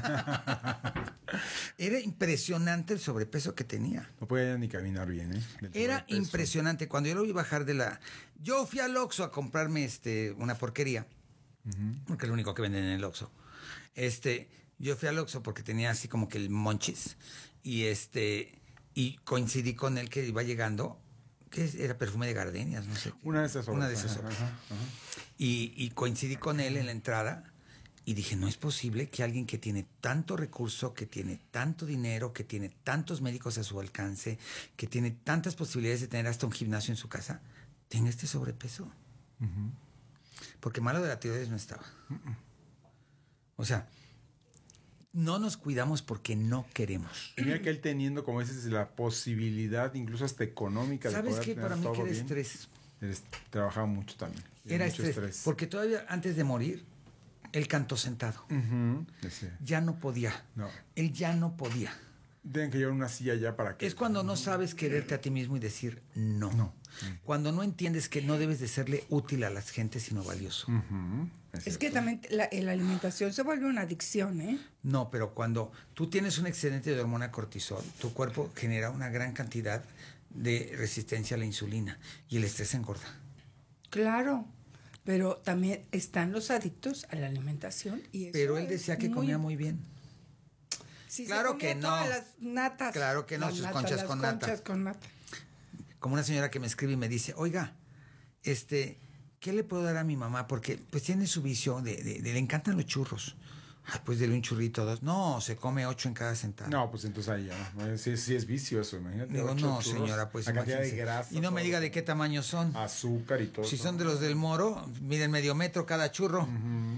Era impresionante el sobrepeso que tenía. No podía ni caminar bien, ¿eh? Del Era sobrepeso. impresionante. Cuando yo lo vi bajar de la... Yo fui al Oxxo a comprarme este, una porquería, porque es lo único que venden en el Oxxo. Este, yo fui al Oxxo porque tenía así como que el monchis, y este y coincidí con él que iba llegando, que era perfume de gardenias, no sé qué. Una de esas obras. Una de esas Ajá, obras. ajá, ajá. Y, y coincidí con él en la entrada y dije, no es posible que alguien que tiene tanto recurso, que tiene tanto dinero, que tiene tantos médicos a su alcance, que tiene tantas posibilidades de tener hasta un gimnasio en su casa, tenga este sobrepeso. Porque malo de la tiroides no estaba. O sea, no nos cuidamos porque no queremos. Y mira que él teniendo, como dices, la posibilidad, incluso hasta económica, de ¿Sabes poder qué? tener Para mí todo que era bien, estrés. él es- trabajaba mucho también. Era mucho estrés, Porque todavía antes de morir, él cantó sentado. Ujú. Decía, Ya no podía. no. Él ya no podía. Tienen que llevar una silla ya para que... Es cuando no sabes quererte a ti mismo y decir no. No. Cuando no entiendes que no debes de serle útil a las gentes, sino valioso. Ujú. Es que cierto. también la, la alimentación se vuelve una adicción, ¿eh? No, pero cuando tú tienes un excedente de hormona cortisol, tu cuerpo genera una gran cantidad de resistencia a la insulina y el estrés engorda. Claro. Pero también están los adictos a la alimentación. Y eso Pero él es decía que comía muy bien. Sí, se Claro comía que no. todas las natas. Claro que no, Las sus natas, conchas las con nata. conchas con nata. Como una señora que me escribe y me dice, oiga, este, ¿qué le puedo dar a mi mamá? Porque pues tiene su vicio, de, de- de- le encantan los churros. Ay, pues dele un churrito, dos. No, se come ocho en cada sentada. No, pues entonces ahí ya. ¿no? Sí, sí es vicio eso, imagínate. Digo, ocho no, churros, señora, pues la cantidad de imagínese. grasa. Y no me todo, diga de qué tamaño son. azúcar y todo. Si eso. son de los del Moro, miden medio metro cada churro.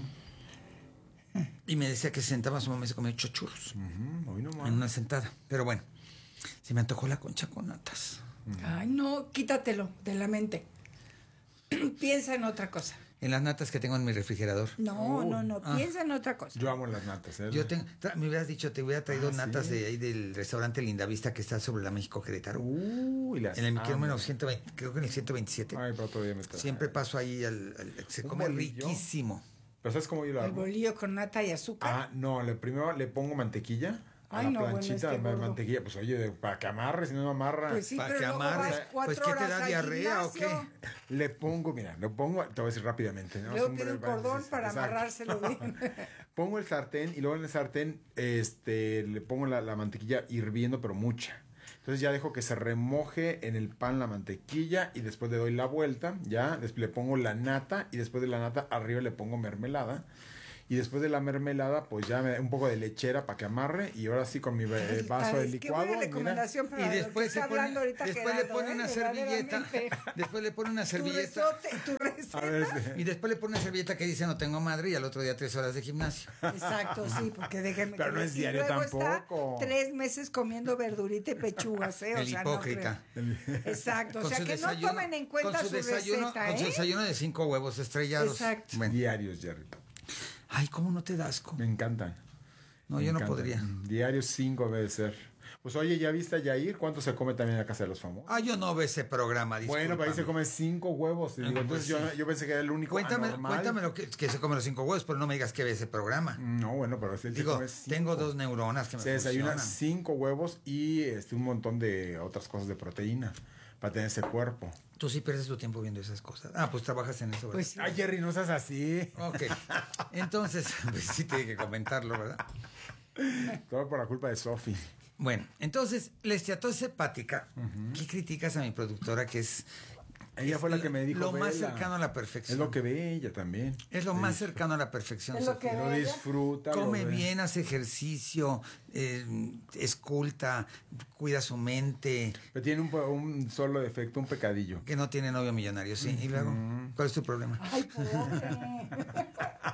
Y me decía que se sentaba su mamá y se comía ocho churros Ujú, hoy nomás. en una sentada. Pero bueno, se me antojó la concha con natas. Ay, no, quítatelo de la mente. Piensa en otra cosa. En las natas que tengo en mi refrigerador. No, no, no, Ah. piensa en otra cosa. Yo amo las natas, ¿eh? Yo tengo, tra- me hubieras dicho, te hubiera traído Ah, natas sí. de ahí del restaurante Lindavista que está sobre la México Querétaro. Uy, las en el amo. kilómetro ciento veinte, creo que en el ciento veintisiete. Ay, pero todavía me trae. Siempre paso ahí, al, al- se ¿Un come bolillo? riquísimo. ¿Pero sabes cómo yo lo El hago? bolillo con nata y azúcar. Ah, no, le primero le pongo mantequilla a Ay, la no, bueno, planchita este de gordo. mantequilla. Pues oye, de- para que amarre, si no no amarra. Pues sí, Para pero que luego amarre. vas cuatro Pues, ¿qué te da horas al diarrea o gimnasio. qué? Le pongo, mira, le pongo, te voy a decir rápidamente, ¿no? Luego Es pide un breve cordón paréntesis. para Exacto. amarrárselo bien. Pongo el sartén y luego en el sartén este, le pongo la, la mantequilla hirviendo, pero mucha. Entonces ya dejo que se remoje en el pan la mantequilla y después le doy la vuelta, ya, después le pongo la nata y después de la nata arriba le pongo mermelada. Y después de la mermelada, pues ya me, un poco de lechera para que amarre. Y ahora sí con mi eh, vaso de Ay, qué licuado. buena mira. recomendación para Y lo que después está se pone, hablando ahorita después le Gerardo, pone ¿eh? una servilleta, Verdaderamente. después le pone una Tu servilleta resote, tu receta. A ver, sí. y después le pone una servilleta que dice no tengo madre y al otro día tres horas de gimnasio. Exacto, sí, porque déjenme Pero que no le- es y diario luego tampoco. Está tres meses comiendo verdurita y pechugas, ¿eh? O El sea, no hipócrita. creo. Exacto, o Con sea su que desayuno- no tomen en cuenta con su, su desayuno, receta, con su ¿eh? desayuno de cinco huevos estrellados. Exacto. Bueno. Diarios, Jerry. Ay, ¿cómo no te da asco? Me encantan. No, Me yo no encantan. podría. Diarios cinco debe ser. Pues oye, ¿ya viste a Yair? ¿Cuánto se come también en la casa de los famosos? Ah, yo no veo ese programa, Bueno, pero ahí se discúlpame. come cinco huevos. Y digo, Ah, entonces pues yo, sí. yo pensé que era el único Cuéntame, anormal. cuéntame lo que, que se come los cinco huevos, pero no me digas que ve ese programa. No, bueno, pero él se Digo, come cinco. tengo dos neuronas que me Se desayuna funcionan. cinco huevos y este un montón de otras cosas de proteína para tener ese cuerpo. Tú sí pierdes tu tiempo viendo esas cosas. Ah, pues trabajas en eso, ¿verdad? Pues sí. Ay, Jerry, no seas así. Ok. Entonces, pues sí tiene que comentarlo, ¿verdad? Todo por la culpa de Sofi. Bueno, entonces, la esteatosis hepática, ¿qué criticas a mi productora que es... Ella es fue la que me dijo, lo más "Vela". cercano a la perfección. Es lo que ve ella también. Es lo Sí. más cercano a la perfección, Es lo Sofía. que Lo ve. disfruta. Come lo ve. bien, hace ejercicio, eh, esculta, cuida su mente, Pero tiene un, un solo defecto, un pecadillo. que no tiene novio millonario, sí. Y luego, ¿cuál es tu problema? Ay, pobre.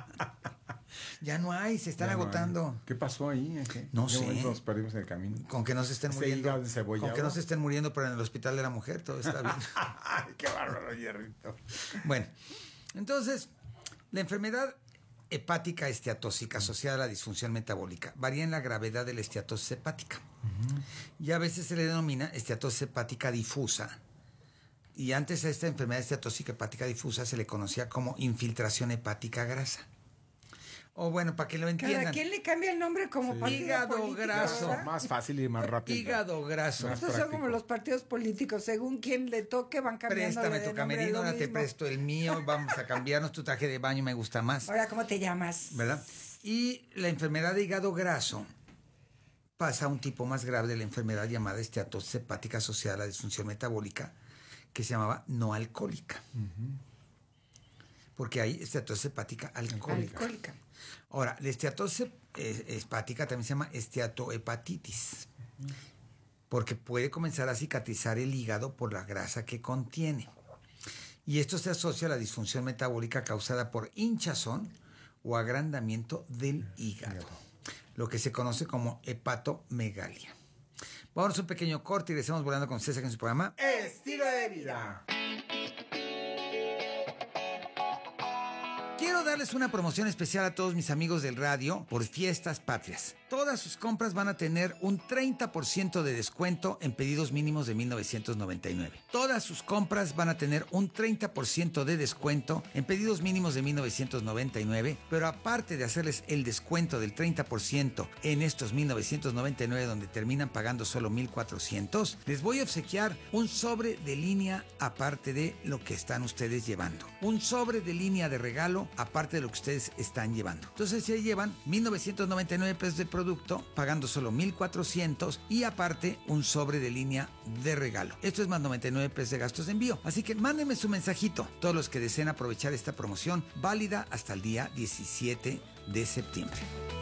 Ya no hay, se están Ya no hay. agotando. ¿Qué pasó ahí? ¿Eh? ¿Qué? No ¿En qué sé. momento nos perdimos en el camino? Con que no se estén Ese muriendo. hígado encebollado. Con que no se estén muriendo, pero en el hospital de la mujer todo está bien. Ay, qué bárbaro, Jerrito. Bueno, entonces, la enfermedad hepática esteatóxica asociada a la disfunción metabólica varía en la gravedad de la esteatosis hepática. Y a veces se le denomina esteatosis hepática difusa. Y antes a esta enfermedad esteatóxica hepática difusa se le conocía como infiltración hepática grasa. O bueno, para que lo entiendan. Cada quien le cambia el nombre como partido Hígado político, graso. ¿verdad? Más fácil y más rápido. Hígado graso. Más Estos son práctico. como los partidos políticos, según quien le toque van cambiando. Préstame tu camerino, ahora te presto el mío, vamos a cambiarnos, tu traje de baño me gusta más. Ahora, ¿cómo te llamas? ¿Verdad? Y la enfermedad de hígado graso pasa a un tipo más grave de la enfermedad llamada esteatosis hepática asociada a la disfunción metabólica, que se llamaba no alcohólica. Porque hay esteatosis hepática alcohólica. Alcohólica. Ahora, la esteatosis eh, hepática también se llama esteatohepatitis, porque puede comenzar a cicatrizar el hígado por la grasa que contiene. Y esto se asocia a la disfunción metabólica causada por hinchazón o agrandamiento del hígado, lo que se conoce como hepatomegalia. Vamos a un pequeño corte y regresamos volando con ustedes aquí en su programa. Estilo de vida. Quiero darles una promoción especial a todos mis amigos del radio por Fiestas Patrias. Todas sus compras van a tener un treinta por ciento de descuento en pedidos mínimos de mil novecientos noventa y nueve. Todas sus compras van a tener un treinta por ciento de descuento en pedidos mínimos de mil novecientos noventa y nueve, pero aparte de hacerles el descuento del treinta por ciento en estos mil novecientos noventa y nueve donde terminan pagando solo mil cuatrocientos, les voy a obsequiar un sobre de línea aparte de lo que están ustedes llevando. Un sobre de línea de regalo aparte de lo que ustedes están llevando. Entonces ya llevan mil novecientos noventa y nueve pesos de producto, pagando solo mil cuatrocientos y aparte un sobre de línea de regalo. Esto es más noventa y nueve pesos de gastos de envío. Así que mándenme su mensajito. Todos los que deseen aprovechar esta promoción, válida hasta el día diecisiete de septiembre.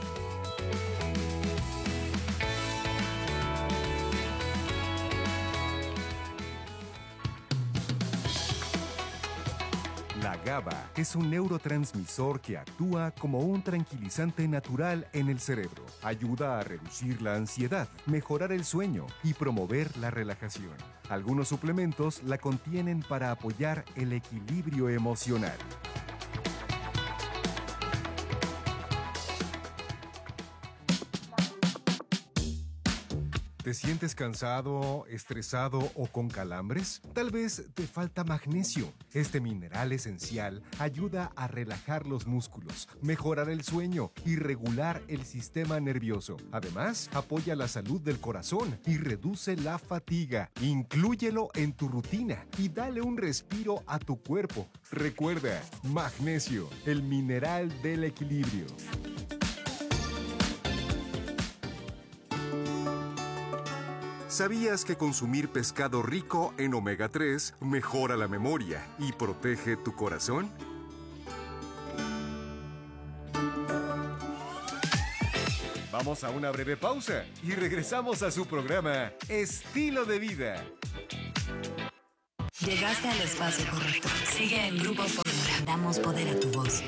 La GABA es un neurotransmisor que actúa como un tranquilizante natural en el cerebro. Ayuda a reducir la ansiedad, mejorar el sueño y promover la relajación. Algunos suplementos la contienen para apoyar el equilibrio emocional. ¿Te sientes cansado, estresado o con calambres? Tal vez te falta magnesio. Este mineral esencial ayuda a relajar los músculos, mejorar el sueño y regular el sistema nervioso. Además, apoya la salud del corazón y reduce la fatiga. Inclúyelo en tu rutina y dale un respiro a tu cuerpo. Recuerda, magnesio, el mineral del equilibrio. ¿Sabías que consumir pescado rico en omega tres mejora la memoria y protege tu corazón? Vamos a una breve pausa y regresamos a su programa Estilo de Vida. Llegaste al espacio correcto. Sigue en Grupo Fórmula. Damos poder a tu voz.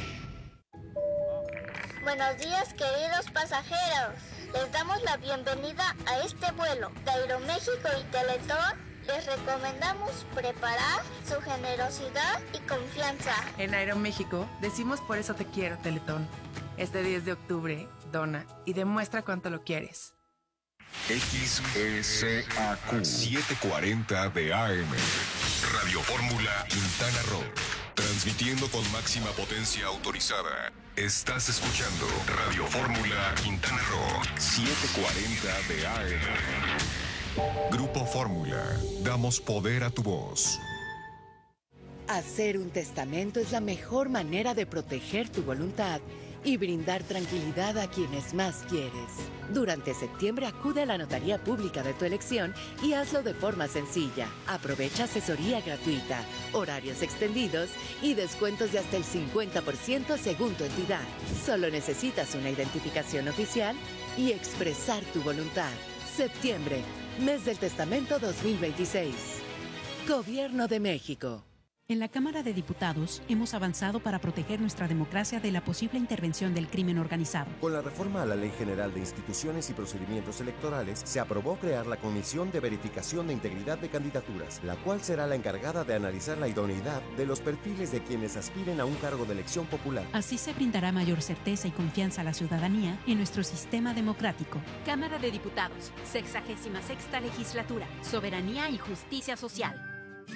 Buenos días, queridos pasajeros. Les damos la bienvenida a este vuelo. De Aeroméxico y Teletón les recomendamos preparar su generosidad y confianza. En Aeroméxico decimos por eso te quiero, Teletón. Este diez de octubre, dona y demuestra cuánto lo quieres. X S A Q setecientos cuarenta de A M Radio Fórmula Quintana Roo. Transmitiendo con máxima potencia autorizada. Estás escuchando Radio Fórmula Quintana Roo setecientos cuarenta de A M. Grupo Fórmula. Damos poder a tu voz. Hacer un testamento es la mejor manera de proteger tu voluntad y brindar tranquilidad a quienes más quieres. Durante septiembre acude a la notaría pública de tu elección y hazlo de forma sencilla. Aprovecha asesoría gratuita, horarios extendidos y descuentos de hasta el cincuenta por ciento según tu entidad. Solo necesitas una identificación oficial y expresar tu voluntad. Septiembre, mes del testamento dos mil veintiséis. Gobierno de México. En la Cámara de Diputados hemos avanzado para proteger nuestra democracia de la posible intervención del crimen organizado. Con la reforma a la Ley General de Instituciones y Procedimientos Electorales, se aprobó crear la Comisión de Verificación de Integridad de Candidaturas, la cual será la encargada de analizar la idoneidad de los perfiles de quienes aspiren a un cargo de elección popular. Así se brindará mayor certeza y confianza a la ciudadanía en nuestro sistema democrático. Cámara de Diputados, sexagésima sexta legislatura, soberanía y justicia social.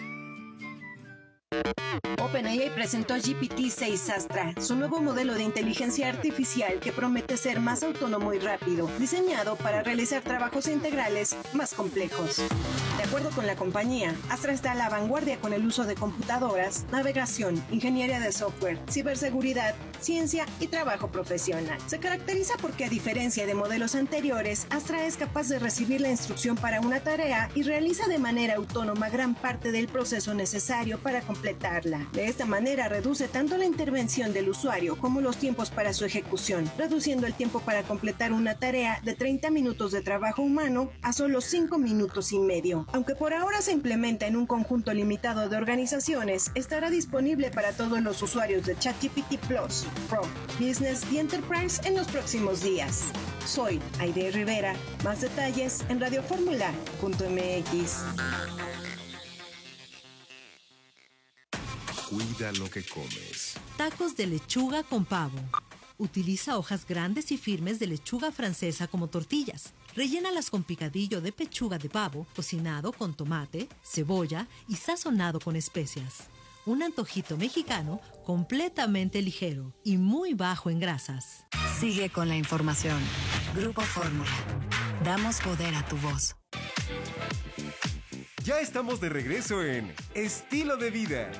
OpenAI presentó G P T seis Astra, su nuevo modelo de inteligencia artificial que promete ser más autónomo y rápido, diseñado para realizar trabajos integrales más complejos. De acuerdo con la compañía, Astra está a la vanguardia con el uso de computadoras, navegación, ingeniería de software, ciberseguridad, ciencia y trabajo profesional. Se caracteriza porque, a diferencia de modelos anteriores, Astra es capaz de recibir la instrucción para una tarea y realiza de manera autónoma gran parte del proceso necesario para completarla. De esta manera reduce tanto la intervención del usuario como los tiempos para su ejecución, reduciendo el tiempo para completar una tarea de treinta minutos de trabajo humano a solo cinco minutos y medio. Aunque por ahora se implementa en un conjunto limitado de organizaciones, estará disponible para todos los usuarios de ChatGPT Plus, Pro, Business y Enterprise en los próximos días. Soy Aide Rivera. Más detalles en radioformula punto m x. Cuida lo que comes. Tacos de lechuga con pavo. Utiliza hojas grandes y firmes de lechuga francesa como tortillas. Rellénalas con picadillo de pechuga de pavo, cocinado con tomate, cebolla y sazonado con especias. Un antojito mexicano completamente ligero y muy bajo en grasas. Sigue con la información. Grupo Fórmula. Damos poder a tu voz. Ya estamos de regreso en Estilo de Vida.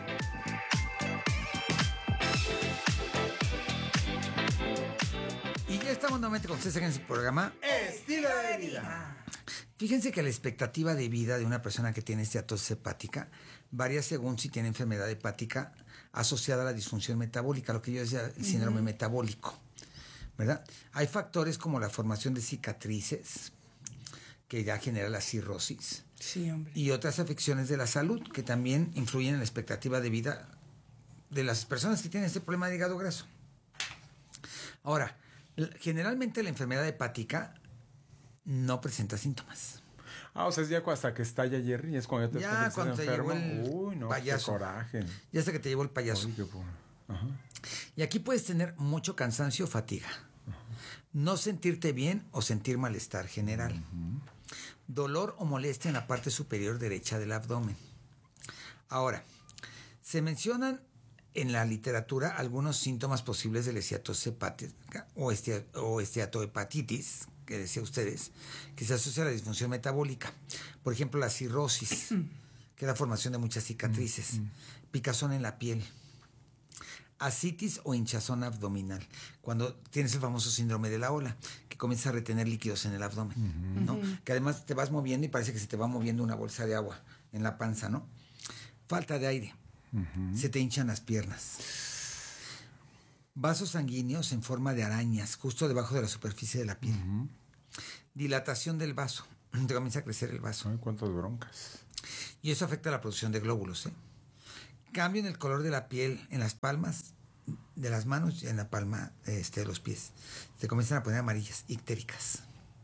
Y ya estamos nuevamente con ustedes en este programa Estilo de Vida. Fíjense que la expectativa de vida de una persona que tiene esteatosis hepática varía según si tiene enfermedad hepática asociada a la disfunción metabólica, lo que yo decía, el síndrome uh-huh. metabólico, ¿verdad? Hay factores como la formación de cicatrices, que ya genera la cirrosis. Sí, hombre. Y otras afecciones de la salud que también influyen en la expectativa de vida de las personas que tienen este problema de hígado graso. Ahora, generalmente la enfermedad hepática no presenta síntomas. Ah, o sea, es ya hasta que estalla Jerry, es cuando ya te ya cuando te enfermo. Llevó el Uy, no, payaso. Qué coraje. Ya hasta que te llevó el payaso. Uy, qué por... Ajá. Y aquí puedes tener mucho cansancio o fatiga. Ajá. No sentirte bien o sentir malestar general. Uh-huh. dolor o molestia en la parte superior derecha del abdomen. Ahora, se mencionan en la literatura algunos síntomas posibles de la esteatosis hepática o, estia, o esteatohepatitis, que decía ustedes, que se asocia a la disfunción metabólica. Por ejemplo, la cirrosis, que es la formación de muchas cicatrices, picazón en la piel, ascitis o hinchazón abdominal, cuando tienes el famoso síndrome de la ola, que comienza a retener líquidos en el abdomen, uh-huh. ¿no? Uh-huh. Que además te vas moviendo y parece que se te va moviendo una bolsa de agua en la panza, ¿no? Falta de aire, uh-huh. Se te hinchan las piernas. Vasos sanguíneos en forma de arañas, justo debajo de la superficie de la piel. Uh-huh. Dilatación del vaso, te comienza a crecer el vaso. Ay, cuántas broncas. Y eso afecta la producción de glóbulos, ¿eh? Cambio en el color de la piel en las palmas de las manos y en la palma este, de los pies. Se comienzan a poner amarillas, ictéricas.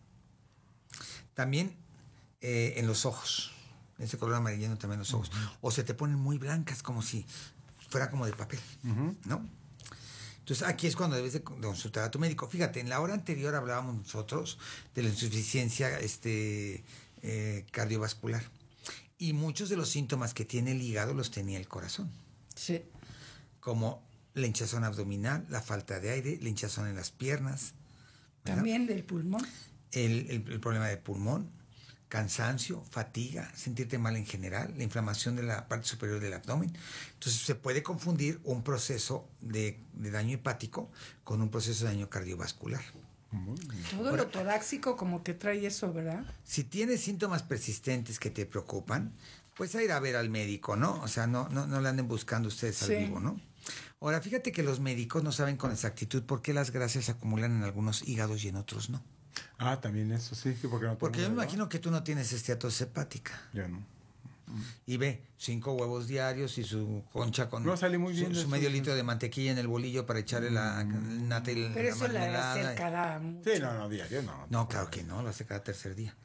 También eh, en los ojos. Ese color amarillento también en los ojos. Uh-huh. O se te ponen muy blancas, como si fuera como de papel, uh-huh. ¿no? Entonces aquí es cuando debes de consultar a tu médico. Fíjate, en la hora anterior hablábamos nosotros de la insuficiencia este, eh, cardiovascular. Y muchos de los síntomas que tiene el hígado los tenía el corazón. Sí. Como la hinchazón abdominal, la falta de aire, la hinchazón en las piernas. ¿verdad? También del pulmón. El, el, el problema del pulmón, cansancio, fatiga, sentirte mal en general, la inflamación de la parte superior del abdomen. Entonces se puede confundir un proceso de, de daño hepático con un proceso de daño cardiovascular. Todo Ahora, lo torácico como que trae eso, ¿verdad? Si tienes síntomas persistentes que te preocupan, pues a ir a ver al médico, ¿no? O sea, no, no, no le anden buscando ustedes al sí. vivo, ¿no? Ahora, fíjate que los médicos no saben con exactitud por qué las grasas se acumulan en algunos hígados y en otros no. Ah, también eso, sí. Porque, no porque yo me imagino que tú no tienes esteatosis hepática. Ya no. Y ve, cinco huevos diarios y su concha con no, salí muy bien su, su medio litro de mantequilla en el bolillo para echarle la nata y Pero eso la hace cada mucho. Sí, no, no, diario no. No, claro que no, lo hace cada tercer día.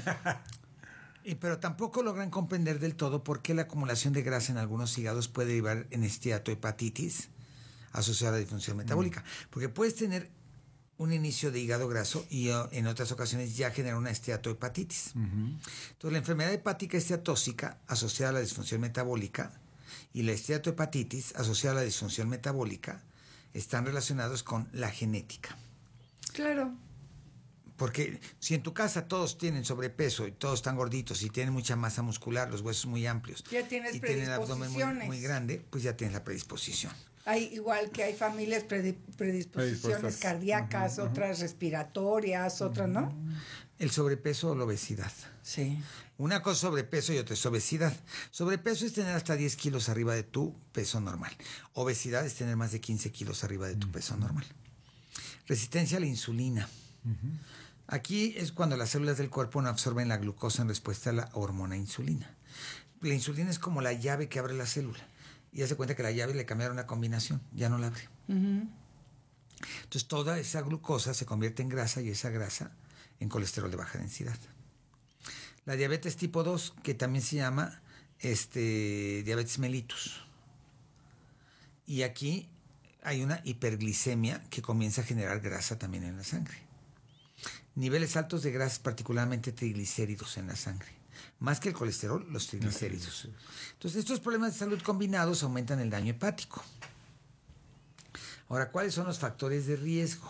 y, pero tampoco logran comprender del todo por qué la acumulación de grasa en algunos hígados puede derivar en esteatohepatitis asociada a la disfunción metabólica. Mm. Porque puedes tener un inicio de hígado graso y uh, en otras ocasiones ya genera una esteatohepatitis. Uh-huh. Entonces, la enfermedad hepática esteatóxica asociada a la disfunción metabólica y la esteatohepatitis asociada a la disfunción metabólica están relacionados con la genética. Claro. Porque si en tu casa todos tienen sobrepeso y todos están gorditos y tienen mucha masa muscular, los huesos muy amplios, ya tienes y tienen el abdomen muy, muy grande, pues ya tienes la predisposición. Hay igual que hay familias predisposiciones cardíacas, uh-huh, otras uh-huh. respiratorias, uh-huh. otras, ¿no? El sobrepeso o la obesidad. Sí. Una cosa es sobrepeso y otra es obesidad. Sobrepeso es tener hasta diez kilos arriba de tu peso normal. Obesidad es tener más de quince kilos arriba de tu uh-huh. peso normal. Resistencia a la insulina. Uh-huh. Aquí es cuando las células del cuerpo no absorben la glucosa en respuesta a la hormona insulina. La insulina es como la llave que abre la célula. Y ya se cuenta que la llave le cambiaron la combinación, ya no la abre. Uh-huh. Entonces toda esa glucosa se convierte en grasa y esa grasa en colesterol de baja densidad. La diabetes tipo dos, que también se llama este, diabetes mellitus. Y aquí hay una hiperglicemia que comienza a generar grasa también en la sangre. Niveles altos de grasas, particularmente triglicéridos en la sangre. Más que el colesterol, los triglicéridos. Entonces, estos problemas de salud combinados aumentan el daño hepático. Ahora, ¿cuáles son los factores de riesgo?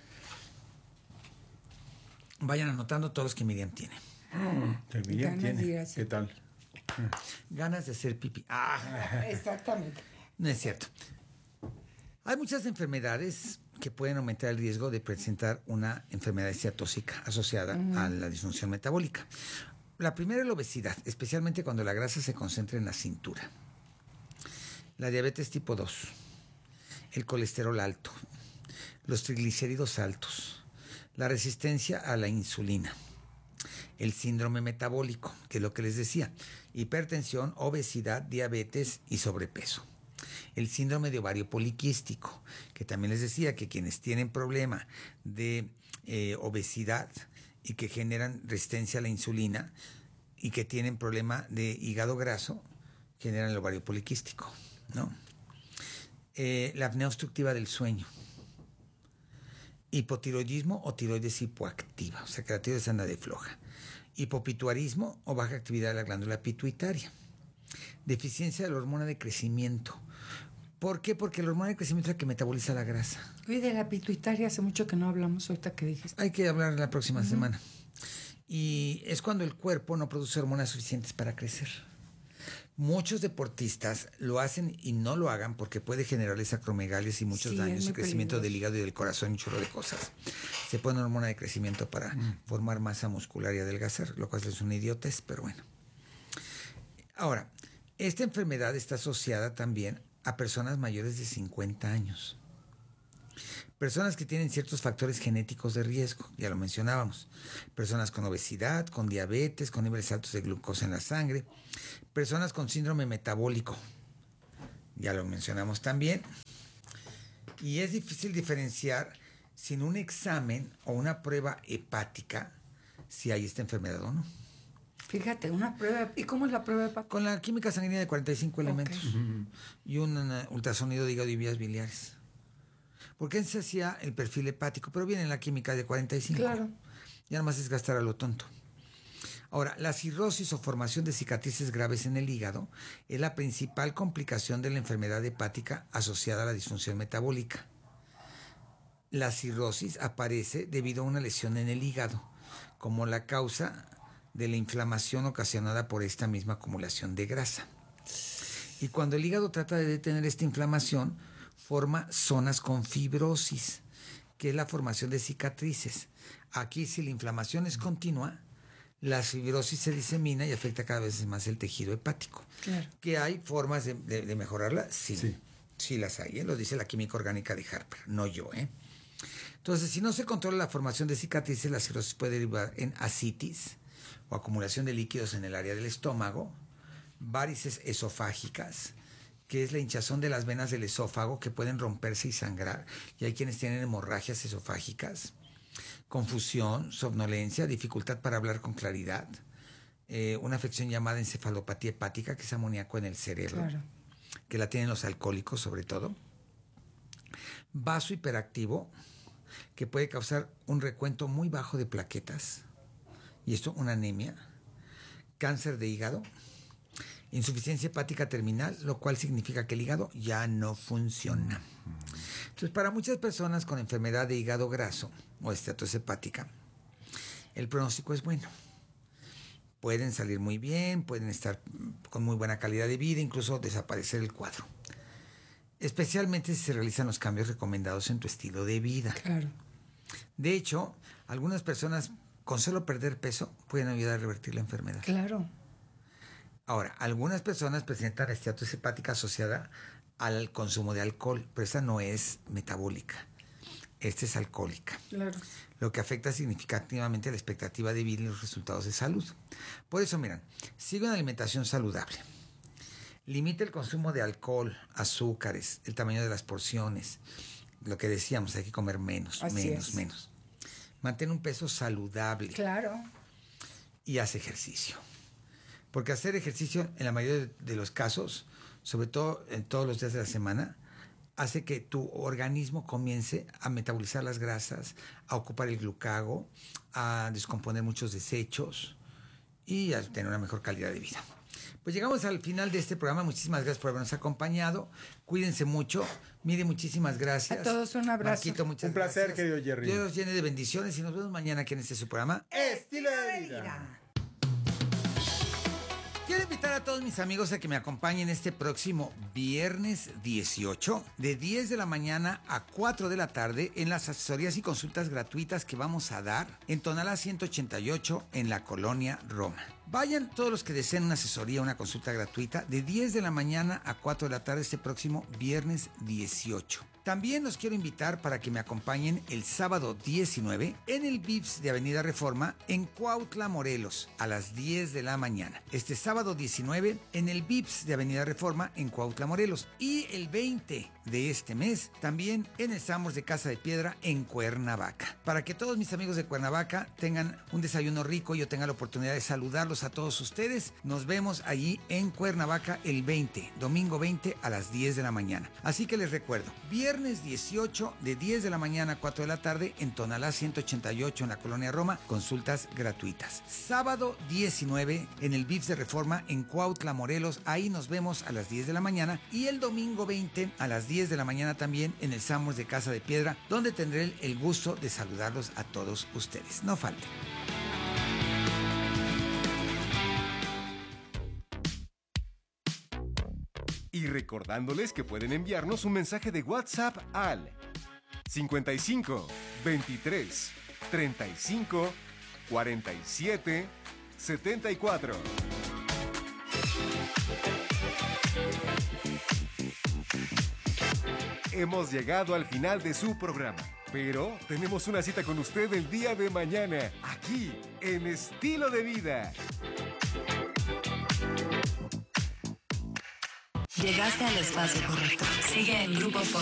Vayan anotando todos los que Miriam tiene. Que Miriam tiene. ¿Qué tal? Ganas de hacer pipí. Ah. Exactamente. No es cierto. Hay muchas enfermedades que pueden aumentar el riesgo de presentar una enfermedad esteatóxica asociada uh-huh. a la disfunción metabólica. La primera es la obesidad, especialmente cuando la grasa se concentra en la cintura. La diabetes tipo dos, el colesterol alto, los triglicéridos altos, la resistencia a la insulina, el síndrome metabólico, que es lo que les decía, hipertensión, obesidad, diabetes y sobrepeso. El síndrome de ovario poliquístico, que también les decía que quienes tienen problema de eh, obesidad y que generan resistencia a la insulina y que tienen problema de hígado graso, generan el ovario poliquístico, ¿no? Eh, la apnea obstructiva del sueño, hipotiroidismo o tiroides hipoactiva, o sea que la tiroides anda de floja, hipopituarismo o baja actividad de la glándula pituitaria, deficiencia de la hormona de crecimiento. ¿Por qué? Porque la hormona de crecimiento es la que metaboliza la grasa. Oye, de la pituitaria hace mucho que no hablamos, ahorita que dijiste. Hay que hablar la próxima uh-huh. semana. Y es cuando el cuerpo no produce hormonas suficientes para crecer. Muchos deportistas lo hacen y no lo hagan porque puede generarles acromegalias y muchos sí, daños, el crecimiento peligroso del hígado y del corazón y un chorro de cosas. Se pone hormona de crecimiento para mm. formar masa muscular y adelgazar, lo cual es una idiotez, pero bueno. Ahora, esta enfermedad está asociada también a personas mayores de cincuenta años. Personas que tienen ciertos factores genéticos de riesgo, ya lo mencionábamos. Personas con obesidad, con diabetes, con niveles altos de glucosa en la sangre. Personas con síndrome metabólico, ya lo mencionamos también. Y es difícil diferenciar sin un examen o una prueba hepática si hay esta enfermedad o no. Fíjate, una prueba. ¿Y cómo es la prueba hepática? Con la química sanguínea de cuarenta y cinco okay. elementos uh-huh. y un uh, ultrasonido de hígado y vías biliares. Porque se hacía el perfil hepático, pero viene en la química de cuarenta y cinco. Claro. Ya nomás es gastar a lo tonto. Ahora, la cirrosis o formación de cicatrices graves en el hígado es la principal complicación de la enfermedad hepática asociada a la disfunción metabólica. La cirrosis aparece debido a una lesión en el hígado, como la causa de la inflamación ocasionada por esta misma acumulación de grasa. Y cuando el hígado trata de detener esta inflamación, forma zonas con fibrosis, que es la formación de cicatrices. Aquí, si la inflamación es continua, la fibrosis se disemina y afecta cada vez más el tejido hepático. Claro. ¿Que hay formas de, de, de mejorarla? Sí. sí. Sí las hay, ¿eh? Lo dice la química orgánica de Harper, no yo, ¿eh? Entonces, si no se controla la formación de cicatrices, la cirrosis puede derivar en ascitis o acumulación de líquidos en el área del estómago, varices esofágicas, que es la hinchazón de las venas del esófago que pueden romperse y sangrar, y hay quienes tienen hemorragias esofágicas, confusión, somnolencia, dificultad para hablar con claridad, eh, una afección llamada encefalopatía hepática, que es amoníaco en el cerebro, claro. que la tienen los alcohólicos sobre todo, vaso hiperactivo, que puede causar un recuento muy bajo de plaquetas, y esto una anemia, cáncer de hígado, insuficiencia hepática terminal, lo cual significa que el hígado ya no funciona. Entonces, para muchas personas con enfermedad de hígado graso o esteatosis hepática, el pronóstico es bueno. Pueden salir muy bien, pueden estar con muy buena calidad de vida, incluso desaparecer el cuadro. Especialmente si se realizan los cambios recomendados en tu estilo de vida. Claro. De hecho, algunas personas con solo perder peso pueden ayudar a revertir la enfermedad. Claro. Ahora, algunas personas presentan esteatosis hepática asociada al consumo de alcohol, pero esta no es metabólica. Esta es alcohólica. Claro. Lo que afecta significativamente la expectativa de vida y los resultados de salud. Por eso, miren, sigue una alimentación saludable. Limita el consumo de alcohol, azúcares, el tamaño de las porciones. Lo que decíamos, hay que comer menos, Así menos, es. menos. Mantén un peso saludable. Claro. Y haz ejercicio. Porque hacer ejercicio, en la mayoría de los casos, sobre todo en todos los días de la semana, hace que tu organismo comience a metabolizar las grasas, a ocupar el glucago, a descomponer muchos desechos y a tener una mejor calidad de vida. Pues llegamos al final de este programa. Muchísimas gracias por habernos acompañado. Cuídense mucho. Mire, muchísimas gracias. A todos un abrazo. Marquito, muchas un placer, gracias. querido Jerry. Dios los llene de bendiciones y nos vemos mañana aquí en este su programa Estilo de Vida. Quiero invitar a todos mis amigos a que me acompañen este próximo viernes dieciocho de diez de la mañana a cuatro de la tarde en las asesorías y consultas gratuitas que vamos a dar en Tonalá ciento ochenta y ocho en la Colonia Roma. Vayan todos los que deseen una asesoría, una consulta gratuita de diez de la mañana a cuatro de la tarde este próximo viernes dieciocho. También los quiero invitar para que me acompañen el sábado diecinueve en el Vips de Avenida Reforma en Cuautla, Morelos, a las diez de la mañana. Este sábado diecinueve en el Vips de Avenida Reforma en Cuautla, Morelos. Y el veinte de este mes también en el Sambors de Casa de Piedra en Cuernavaca. Para que todos mis amigos de Cuernavaca tengan un desayuno rico y yo tenga la oportunidad de saludarlos saludos a todos ustedes. Nos vemos allí en Cuernavaca el veinte, domingo veinte a las diez de la mañana. Así que les recuerdo, viernes dieciocho de diez de la mañana a cuatro de la tarde en Tonalá ciento ochenta y ocho en la Colonia Roma, consultas gratuitas. Sábado diecinueve en el V I P S de Reforma en Cuautla, Morelos, ahí nos vemos a las diez de la mañana, y el domingo veinte a las diez de la mañana también en el Samos de Casa de Piedra, donde tendré el, el gusto de saludarlos a todos ustedes. No falten. Y recordándoles que pueden enviarnos un mensaje de WhatsApp al cincuenta y cinco, veintitrés, treinta y cinco, cuarenta y siete, setenta y cuatro. Hemos llegado al final de su programa, pero tenemos una cita con usted el día de mañana, aquí en Estilo de Vida. Llegaste al espacio correcto. Sigue en Grupo Fórmula.